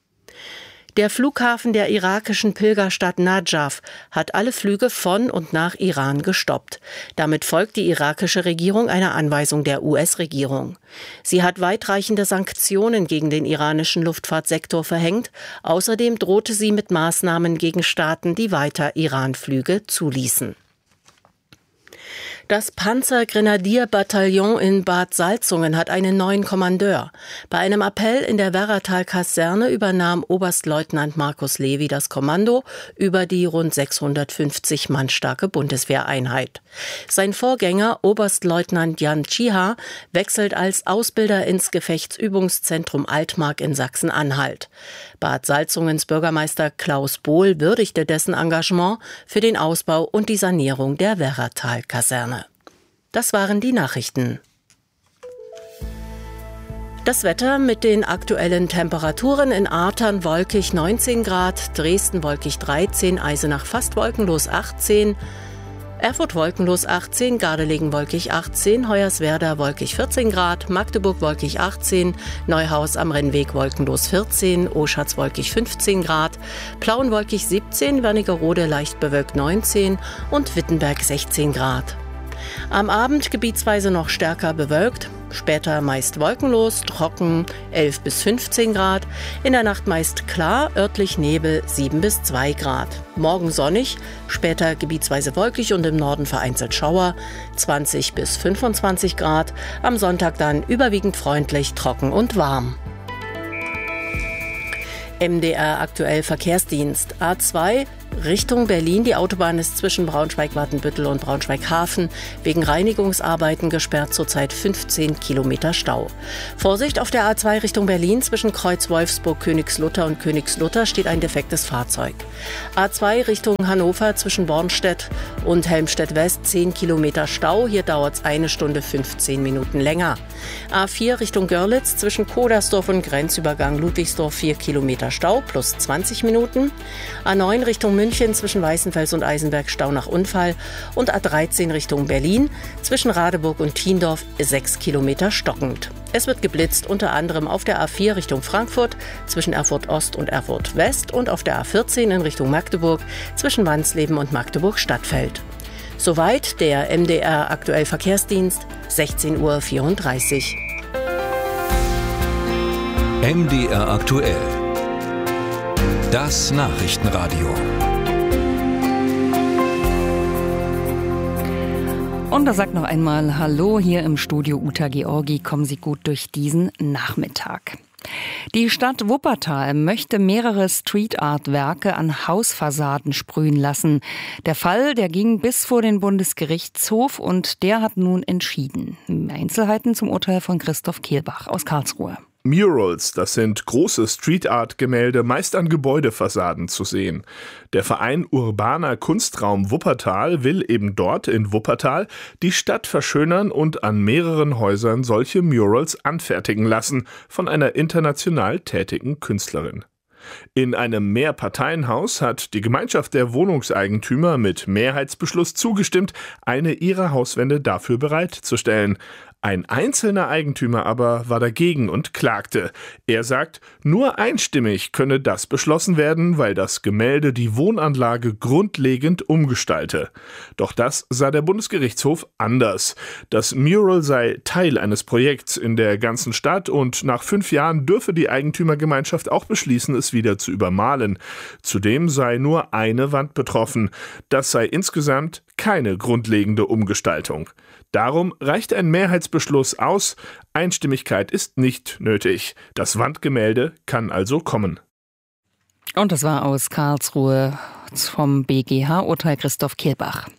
Der Flughafen der irakischen Pilgerstadt Najaf hat alle Flüge von und nach Iran gestoppt. Damit folgt die irakische Regierung einer Anweisung der US-Regierung. Sie hat weitreichende Sanktionen gegen den iranischen Luftfahrtsektor verhängt. Außerdem drohte sie mit Maßnahmen gegen Staaten, die weiter Iran-Flüge zuließen. Das Panzergrenadierbataillon in Bad Salzungen hat einen neuen Kommandeur. Bei einem Appell in der Werratal-Kaserne übernahm Oberstleutnant Markus Levy das Kommando über die rund 650 Mann starke Bundeswehreinheit. Sein Vorgänger, Oberstleutnant Jan Tschiha, wechselt als Ausbilder ins Gefechtsübungszentrum Altmark in Sachsen-Anhalt. Bad Salzungens Bürgermeister Klaus Bohl würdigte dessen Engagement für den Ausbau und die Sanierung der Werratal-Kaserne. Das waren die Nachrichten. Das Wetter mit den aktuellen Temperaturen: in Artern wolkig 19 Grad, Dresden wolkig 13, Eisenach fast wolkenlos 18, Erfurt wolkenlos 18, Gardelegen wolkig 18, Hoyerswerda wolkig 14 Grad, Magdeburg wolkig 18, Neuhaus am Rennweg wolkenlos 14, Oschatz wolkig 15 Grad, Plauen wolkig 17, Wernigerode leicht bewölkt 19 und Wittenberg 16 Grad. Am Abend gebietsweise noch stärker bewölkt, später meist wolkenlos, trocken 11 bis 15 Grad, in der Nacht meist klar, örtlich Nebel 7 bis 2 Grad. Morgen sonnig, später gebietsweise wolkig und im Norden vereinzelt Schauer 20 bis 25 Grad, am Sonntag dann überwiegend freundlich, trocken und warm. MDR aktuell Verkehrsdienst. A2 Richtung Berlin. Die Autobahn ist zwischen Braunschweig-Watenbüttel und Braunschweig-Hafen wegen Reinigungsarbeiten gesperrt, zurzeit 15 Kilometer Stau. Vorsicht, auf der A2 Richtung Berlin zwischen Kreuz Wolfsburg, Königslutter und Königslutter steht ein defektes Fahrzeug. A2 Richtung Hannover zwischen Bornstedt und Helmstedt-West 10 Kilometer Stau. Hier dauert es 1 Stunde 15 Minuten länger. A4 Richtung Görlitz zwischen Kodersdorf und Grenzübergang Ludwigsdorf 4 Kilometer Stau plus 20 Minuten. A9 Richtung München zwischen Weißenfels und Eisenberg Stau nach Unfall und A13 Richtung Berlin zwischen Radeburg und Thiendorf 6 Kilometer stockend. Es wird geblitzt, unter anderem auf der A4 Richtung Frankfurt zwischen Erfurt Ost und Erfurt West und auf der A14 in Richtung Magdeburg zwischen Wansleben und Magdeburg Stadtfeld. Soweit der MDR aktuell Verkehrsdienst, 16:34 Uhr. MDR aktuell. Das Nachrichtenradio. Und da sagt noch einmal Hallo hier im Studio Uta Georgi. Kommen Sie gut durch diesen Nachmittag. Die Stadt Wuppertal möchte mehrere Street-Art-Werke an Hausfassaden sprühen lassen. Der Fall, der ging bis vor den Bundesgerichtshof und der hat nun entschieden. Einzelheiten zum Urteil von Christoph Kehlbach aus Karlsruhe. Murals, das sind große Street-Art-Gemälde, meist an Gebäudefassaden zu sehen. Der Verein Urbaner Kunstraum Wuppertal will eben dort in Wuppertal die Stadt verschönern und an mehreren Häusern solche Murals anfertigen lassen von einer international tätigen Künstlerin. In einem Mehrparteienhaus hat die Gemeinschaft der Wohnungseigentümer mit Mehrheitsbeschluss zugestimmt, eine ihrer Hauswände dafür bereitzustellen. Ein einzelner Eigentümer aber war dagegen und klagte. Er sagt, nur einstimmig könne das beschlossen werden, weil das Gemälde die Wohnanlage grundlegend umgestalte. Doch das sah der Bundesgerichtshof anders. Das Mural sei Teil eines Projekts in der ganzen Stadt und nach 5 Jahren dürfe die Eigentümergemeinschaft auch beschließen, es wieder zu übermalen. Zudem sei nur eine Wand betroffen. Das sei insgesamt keine grundlegende Umgestaltung. Darum reicht ein Mehrheitsbeschluss aus. Einstimmigkeit ist nicht nötig. Das Wandgemälde kann also kommen. Und das war aus Karlsruhe vom BGH-Urteil Christoph Kehlbach.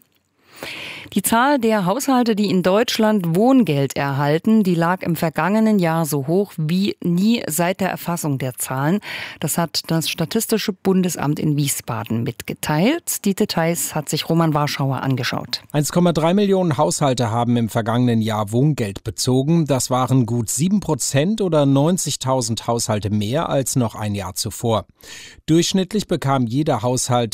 Die Zahl der Haushalte, die in Deutschland Wohngeld erhalten, die lag im vergangenen Jahr so hoch wie nie seit der Erfassung der Zahlen. Das hat das Statistische Bundesamt in Wiesbaden mitgeteilt. Die Details hat sich Roman Warschauer angeschaut. 1,3 Millionen Haushalte haben im vergangenen Jahr Wohngeld bezogen. Das waren gut 7% oder 90.000 Haushalte mehr als noch ein Jahr zuvor. Durchschnittlich bekam jeder Haushalt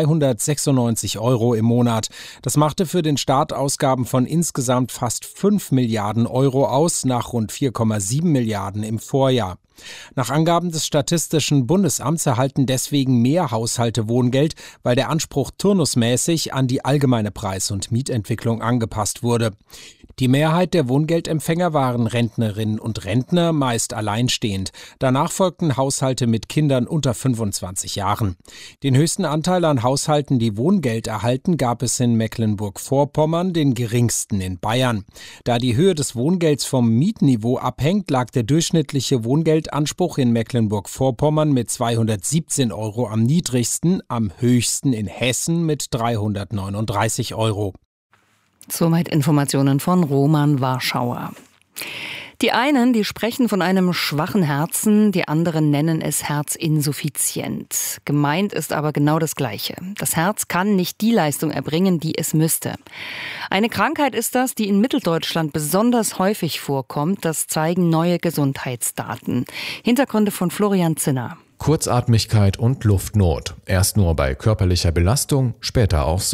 296 € im Monat. Das machte für den Staat Ausgaben von insgesamt fast 5 Milliarden € aus, nach rund 4,7 Milliarden im Vorjahr. Nach Angaben des Statistischen Bundesamts erhalten deswegen mehr Haushalte Wohngeld, weil der Anspruch turnusmäßig an die allgemeine Preis- und Mietentwicklung angepasst wurde. Die Mehrheit der Wohngeldempfänger waren Rentnerinnen und Rentner, meist alleinstehend. Danach folgten Haushalte mit Kindern unter 25 Jahren. Den höchsten Anteil an Haushalten, die Wohngeld erhalten, gab es in Mecklenburg-Vorpommern, den geringsten in Bayern. Da die Höhe des Wohngelds vom Mietniveau abhängt, lag der durchschnittliche Wohngeldanspruch in Mecklenburg-Vorpommern mit 217 € am niedrigsten, am höchsten in Hessen mit 339 €. Soweit Informationen von Roman Warschauer. Die einen, die sprechen von einem schwachen Herzen, die anderen nennen es herzinsuffizient. Gemeint ist aber genau das Gleiche. Das Herz kann nicht die Leistung erbringen, die es müsste. Eine Krankheit ist das, die in Mitteldeutschland besonders häufig vorkommt. Das zeigen neue Gesundheitsdaten. Hintergründe von Florian Zinner. Kurzatmigkeit und Luftnot. Erst nur bei körperlicher Belastung, später auch so.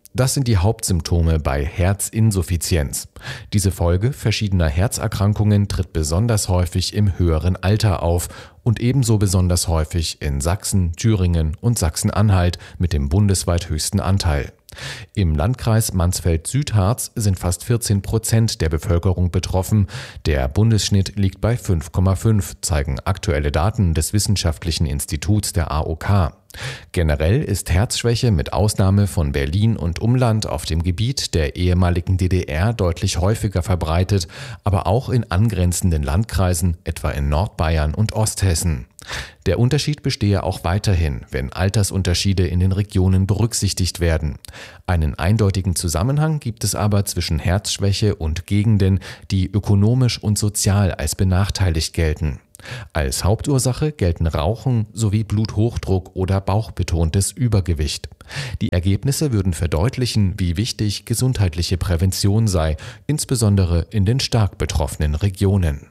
Das sind die Hauptsymptome bei Herzinsuffizienz. Diese Folge verschiedener Herzerkrankungen tritt besonders häufig im höheren Alter auf und ebenso besonders häufig in Sachsen, Thüringen und Sachsen-Anhalt mit dem bundesweit höchsten Anteil. Im Landkreis Mansfeld-Südharz sind fast 14% der Bevölkerung betroffen. Der Bundesschnitt liegt bei 5,5, zeigen aktuelle Daten des Wissenschaftlichen Instituts der AOK. Generell ist Herzschwäche mit Ausnahme von Berlin und Umland auf dem Gebiet der ehemaligen DDR deutlich häufiger verbreitet, aber auch in angrenzenden Landkreisen, etwa in Nordbayern und Osthessen. Der Unterschied bestehe auch weiterhin, wenn Altersunterschiede in den Regionen berücksichtigt werden. Einen eindeutigen Zusammenhang gibt es aber zwischen Herzschwäche und Gegenden, die ökonomisch und sozial als benachteiligt gelten. Als Hauptursache gelten Rauchen sowie Bluthochdruck oder bauchbetontes Übergewicht. Die Ergebnisse würden verdeutlichen, wie wichtig gesundheitliche Prävention sei, insbesondere in den stark betroffenen Regionen.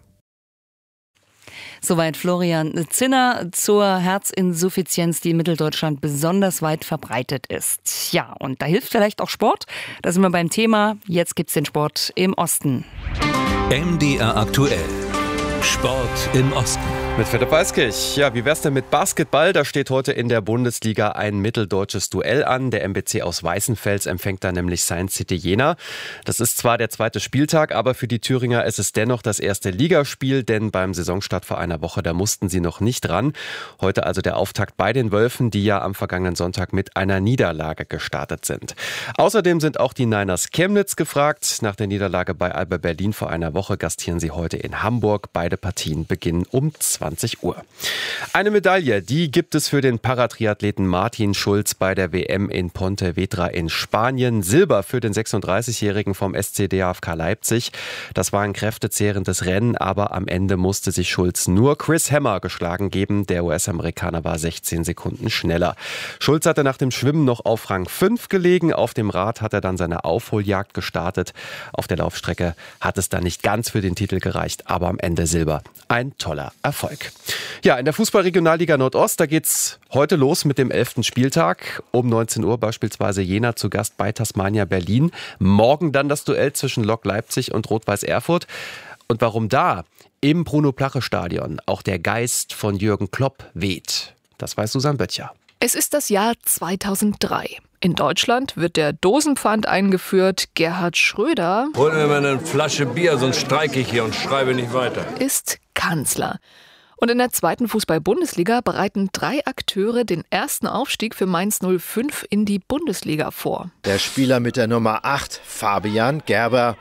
Soweit Florian Zinner zur Herzinsuffizienz, die in Mitteldeutschland besonders weit verbreitet ist. Ja, und da hilft vielleicht auch Sport. Da sind wir beim Thema. Jetzt gibt's den Sport im Osten. MDR aktuell. Sport im Osten. Mit Philipp Weiskirch. Ja, wie wär's denn mit Basketball? Da steht heute in der Bundesliga ein mitteldeutsches Duell an. Der MBC aus Weißenfels empfängt da nämlich Science City Jena. Das ist zwar der zweite Spieltag, aber für die Thüringer ist es dennoch das erste Ligaspiel, denn beim Saisonstart vor einer Woche, da mussten sie noch nicht ran. Heute also der Auftakt bei den Wölfen, die ja am vergangenen Sonntag mit einer Niederlage gestartet sind. Außerdem sind auch die Niners Chemnitz gefragt. Nach der Niederlage bei Alba Berlin vor einer Woche gastieren sie heute in Hamburg. Beide Partien beginnen um 20 Uhr. Eine Medaille, die gibt es für den Paratriathleten Martin Schulz bei der WM in Pontevedra in Spanien. Silber für den 36-Jährigen vom SC DAFK Leipzig. Das war ein kräftezehrendes Rennen, aber am Ende musste sich Schulz nur Chris Hammer geschlagen geben. Der US-Amerikaner war 16 Sekunden schneller. Schulz hatte nach dem Schwimmen noch auf Rang 5 gelegen. Auf dem Rad hat er dann seine Aufholjagd gestartet. Auf der Laufstrecke hat es dann nicht ganz für den Titel gereicht, aber am Ende Silber. Ein toller Erfolg. Ja, in der Fußball-Regionalliga Nordost, da geht's heute los mit dem 11. Spieltag. Um 19 Uhr beispielsweise Jena zu Gast bei Tasmania Berlin. Morgen dann das Duell zwischen Lok Leipzig und Rot-Weiß Erfurt. Und warum da im Bruno-Plache-Stadion auch der Geist von Jürgen Klopp weht, das weiß Susanne Böttcher. Es ist das Jahr 2003. In Deutschland wird der Dosenpfand eingeführt. Gerhard Schröder hol mir mal eine Flasche Bier, sonst streike ich hier und schreibe nicht weiter. Ist Kanzler. Und in der zweiten Fußball-Bundesliga bereiten 3 Akteure den ersten Aufstieg für Mainz 05 in die Bundesliga vor. Der Spieler mit der Nummer 8, Fabian Gerber.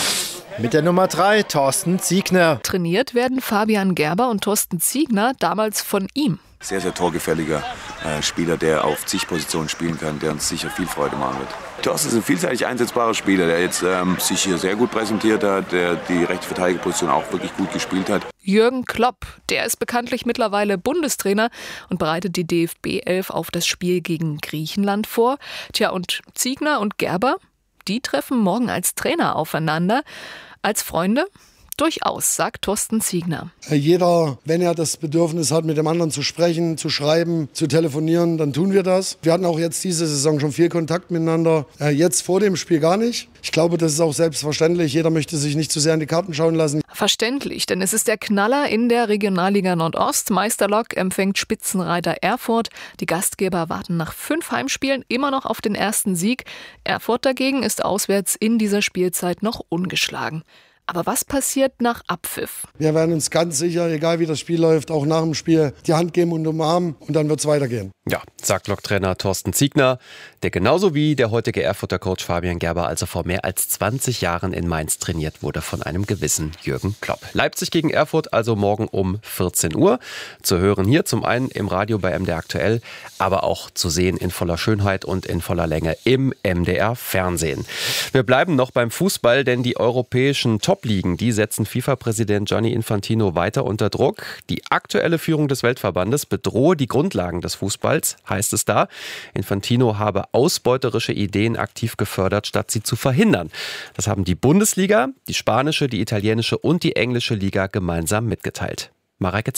Mit der Nummer 3, Thorsten Ziegner. Trainiert werden Fabian Gerber und Thorsten Ziegner damals von ihm. Sehr, sehr torgefälliger Spieler, der auf zig Positionen spielen kann, der uns sicher viel Freude machen wird. Thorsten ist ein vielseitig einsetzbarer Spieler, der jetzt sich hier sehr gut präsentiert hat, der die rechte Verteidigerposition auch wirklich gut gespielt hat. Jürgen Klopp, der ist bekanntlich mittlerweile Bundestrainer und bereitet die DFB 11 auf das Spiel gegen Griechenland vor. Tja, und Ziegner und Gerber, die treffen morgen als Trainer aufeinander. Als Freunde? Durchaus, sagt Thorsten Ziegner. Jeder, wenn er das Bedürfnis hat, mit dem anderen zu sprechen, zu schreiben, zu telefonieren, dann tun wir das. Wir hatten auch jetzt diese Saison schon viel Kontakt miteinander. Jetzt vor dem Spiel gar nicht. Ich glaube, das ist auch selbstverständlich. Jeder möchte sich nicht zu sehr in die Karten schauen lassen. Verständlich, denn es ist der Knaller in der Regionalliga Nordost. Meister Lok empfängt Spitzenreiter Erfurt. Die Gastgeber warten nach 5 Heimspielen immer noch auf den ersten Sieg. Erfurt dagegen ist auswärts in dieser Spielzeit noch ungeschlagen. Aber was passiert nach Abpfiff? Wir werden uns ganz sicher, egal wie das Spiel läuft, auch nach dem Spiel die Hand geben und umarmen und dann wird es weitergehen. Ja, sagt Lok-Trainer Thorsten Ziegner, der genauso wie der heutige Erfurter Coach Fabian Gerber also vor mehr als 20 Jahren in Mainz trainiert wurde von einem gewissen Jürgen Klopp. Leipzig gegen Erfurt also morgen um 14 Uhr. Zu hören hier zum einen im Radio bei MDR aktuell, aber auch zu sehen in voller Schönheit und in voller Länge im MDR Fernsehen. Wir bleiben noch beim Fußball, denn die europäischen Top-Ligen, die setzen FIFA-Präsident Gianni Infantino weiter unter Druck. Die aktuelle Führung des Weltverbandes bedrohe die Grundlagen des Fußballs, heißt es da. Infantino habe ausbeuterische Ideen aktiv gefördert, statt sie zu verhindern. Das haben die Bundesliga, die spanische, die italienische und die englische Liga gemeinsam mitgeteilt. Mareike Zeck.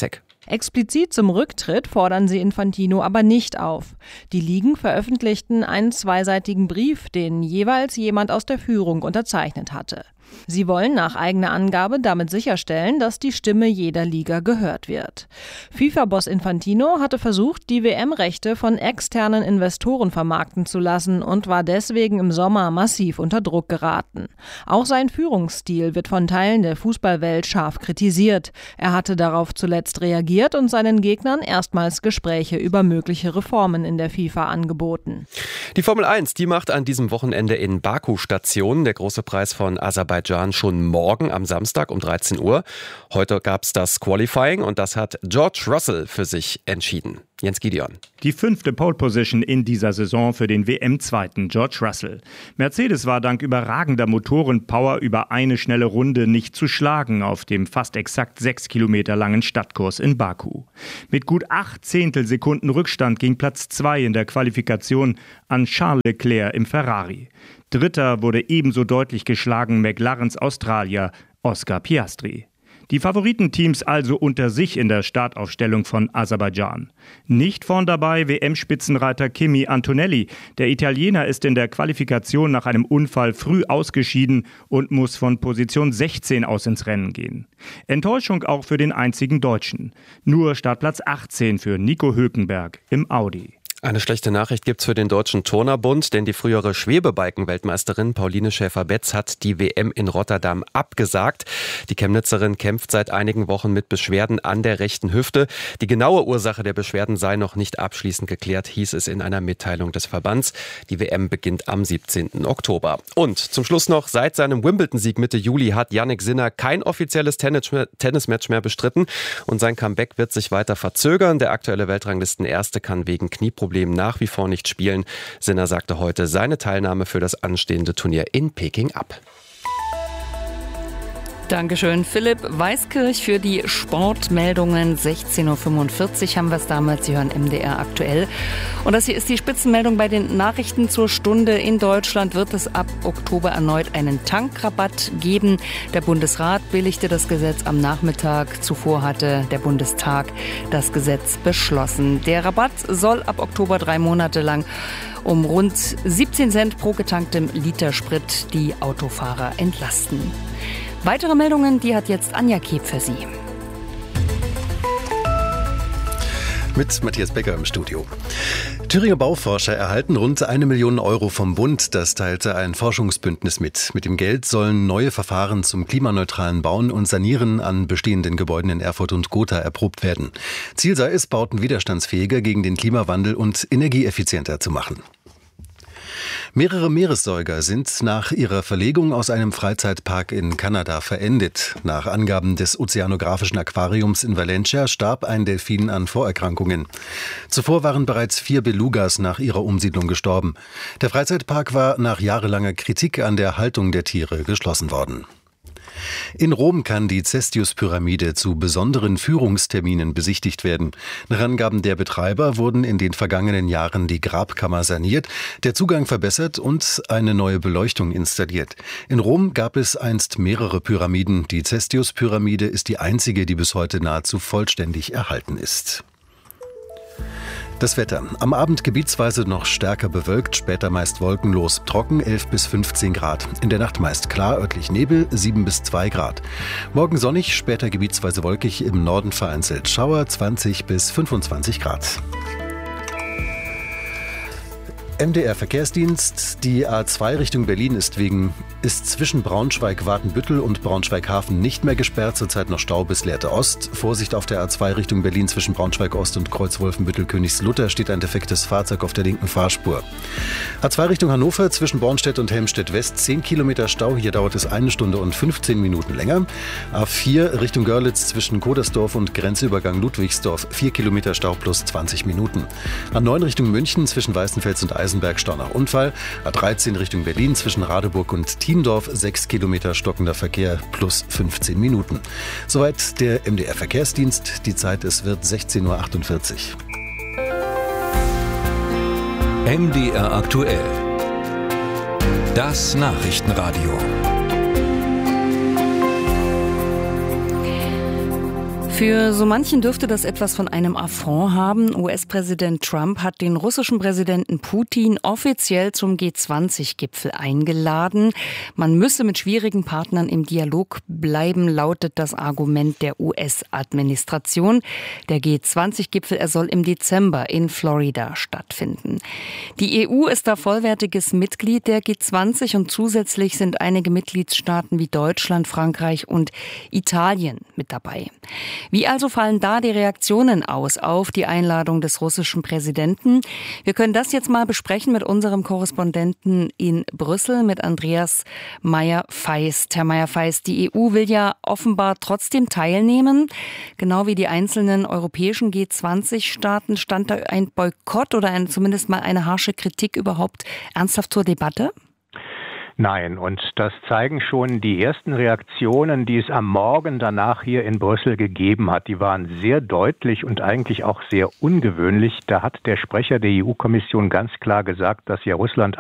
Explizit zum Rücktritt fordern sie Infantino aber nicht auf. Die Ligen veröffentlichten einen zweiseitigen Brief, den jeweils jemand aus der Führung unterzeichnet hatte. Sie wollen nach eigener Angabe damit sicherstellen, dass die Stimme jeder Liga gehört wird. FIFA-Boss Infantino hatte versucht, die WM-Rechte von externen Investoren vermarkten zu lassen und war deswegen im Sommer massiv unter Druck geraten. Auch sein Führungsstil wird von Teilen der Fußballwelt scharf kritisiert. Er hatte darauf zuletzt reagiert und seinen Gegnern erstmals Gespräche über mögliche Reformen in der FIFA angeboten. Die Formel 1, die macht an diesem Wochenende in Baku Station. Der große Preis von Aserbaidschan schon morgen am Samstag um 13 Uhr. Heute gab es das Qualifying und das hat George Russell für sich entschieden. Jens Gideon. Die 5. Pole Position in dieser Saison für den WM-Zweiten George Russell. Mercedes war dank überragender Motorenpower über eine schnelle Runde nicht zu schlagen auf dem fast exakt 6 Kilometer langen Stadtkurs in Baku. Mit gut 8 Zehntelsekunden Rückstand ging Platz 2 in der Qualifikation an Charles Leclerc im Ferrari. Dritter wurde ebenso deutlich geschlagen McLarens Australier Oscar Piastri. Die Favoritenteams also unter sich in der Startaufstellung von Aserbaidschan. Nicht vorn dabei WM-Spitzenreiter Kimi Antonelli. Der Italiener ist in der Qualifikation nach einem Unfall früh ausgeschieden und muss von Position 16 aus ins Rennen gehen. Enttäuschung auch für den einzigen Deutschen. Nur Startplatz 18 für Nico Hülkenberg im Audi. Eine schlechte Nachricht gibt's für den Deutschen Turnerbund, denn die frühere Schwebebalken-Weltmeisterin Pauline Schäfer-Betz hat die WM in Rotterdam abgesagt. Die Chemnitzerin kämpft seit einigen Wochen mit Beschwerden an der rechten Hüfte. Die genaue Ursache der Beschwerden sei noch nicht abschließend geklärt, hieß es in einer Mitteilung des Verbands. Die WM beginnt am 17. Oktober. Und zum Schluss noch, seit seinem Wimbledon-Sieg Mitte Juli hat Jannik Sinner kein offizielles Tennismatch mehr bestritten und sein Comeback wird sich weiter verzögern. Der aktuelle Weltranglisten-Erste kann wegen Knieproblemen nach wie vor nicht spielen. Sinner sagte heute seine Teilnahme für das anstehende Turnier in Peking ab. Dankeschön, Philipp Weißkirch für die Sportmeldungen. 16.45 Uhr haben wir es damals. Sie hören MDR aktuell. Und das hier ist die Spitzenmeldung bei den Nachrichten zur Stunde. In Deutschland wird es ab Oktober erneut einen Tankrabatt geben. Der Bundesrat billigte das Gesetz am Nachmittag. Zuvor hatte der Bundestag das Gesetz beschlossen. Der Rabatt soll ab Oktober 3 Monate lang um rund 17 Cent pro getanktem Liter Sprit die Autofahrer entlasten. Weitere Meldungen, die hat jetzt Anja Keb für Sie. Mit Matthias Becker im Studio. Thüringer Bauforscher erhalten rund 1 Million Euro vom Bund. Das teilte ein Forschungsbündnis mit. Mit dem Geld sollen neue Verfahren zum klimaneutralen Bauen und Sanieren an bestehenden Gebäuden in Erfurt und Gotha erprobt werden. Ziel sei es, Bauten widerstandsfähiger gegen den Klimawandel und energieeffizienter zu machen. Mehrere Meeressäuger sind nach ihrer Verlegung aus einem Freizeitpark in Kanada verendet. Nach Angaben des Ozeanographischen Aquariums in Valencia starb ein Delfin an Vorerkrankungen. Zuvor waren bereits 4 Belugas nach ihrer Umsiedlung gestorben. Der Freizeitpark war nach jahrelanger Kritik an der Haltung der Tiere geschlossen worden. In Rom kann die Cestius-Pyramide zu besonderen Führungsterminen besichtigt werden. Nach Angaben der Betreiber wurden in den vergangenen Jahren die Grabkammer saniert, der Zugang verbessert und eine neue Beleuchtung installiert. In Rom gab es einst mehrere Pyramiden. Die Cestius-Pyramide ist die einzige, die bis heute nahezu vollständig erhalten ist. Das Wetter. Am Abend gebietsweise noch stärker bewölkt, später meist wolkenlos, trocken 11 bis 15 Grad. In der Nacht meist klar, örtlich Nebel 7 bis 2 Grad. Morgen sonnig, später gebietsweise wolkig, im Norden vereinzelt Schauer 20 bis 25 Grad. MDR Verkehrsdienst. Die A2 Richtung Berlin ist zwischen Braunschweig-Watenbüttel und Braunschweig-Hafen nicht mehr gesperrt. Zurzeit noch Stau bis Lehrte Ost. Vorsicht auf der A2 Richtung Berlin zwischen Braunschweig-Ost und Kreuz-Wolfenbüttel-Königslutter steht ein defektes Fahrzeug auf der linken Fahrspur. A2 Richtung Hannover zwischen Bornstedt und Helmstedt-West 10 Kilometer Stau. Hier dauert es 1 Stunde und 15 Minuten länger. A4 Richtung Görlitz zwischen Kodersdorf und Grenzübergang Ludwigsdorf 4 Kilometer Stau plus 20 Minuten. A9 Richtung München zwischen Weißenfels und Eisenberg Stau nach Unfall. A13 Richtung Berlin zwischen Radeburg und Tiendorf 6 Kilometer stockender Verkehr plus 15 Minuten. Soweit der MDR Verkehrsdienst. Die Zeit, es wird 16.48 Uhr. MDR aktuell. Das Nachrichtenradio. Für so manchen dürfte das etwas von einem Affront haben. US-Präsident Trump hat den russischen Präsidenten Putin offiziell zum G20-Gipfel eingeladen. Man müsse mit schwierigen Partnern im Dialog bleiben, lautet das Argument der US-Administration. Der G20-Gipfel, er soll im Dezember in Florida stattfinden. Die EU ist da vollwertiges Mitglied der G20 und zusätzlich sind einige Mitgliedstaaten wie Deutschland, Frankreich und Italien mit dabei. Wie also fallen da die Reaktionen aus auf die Einladung des russischen Präsidenten? Wir können das jetzt mal besprechen mit unserem Korrespondenten in Brüssel, mit Andreas Meyer-Feist. Herr Meyer-Feist, die EU will ja offenbar trotzdem teilnehmen, genau wie die einzelnen europäischen G20-Staaten. Stand da ein Boykott oder zumindest mal eine harsche Kritik überhaupt ernsthaft zur Debatte? Nein, und das zeigen schon die ersten Reaktionen, die es am Morgen danach hier in Brüssel gegeben hat. Die waren sehr deutlich und eigentlich auch sehr ungewöhnlich. Da hat der Sprecher der EU-Kommission ganz klar gesagt, dass ja Russland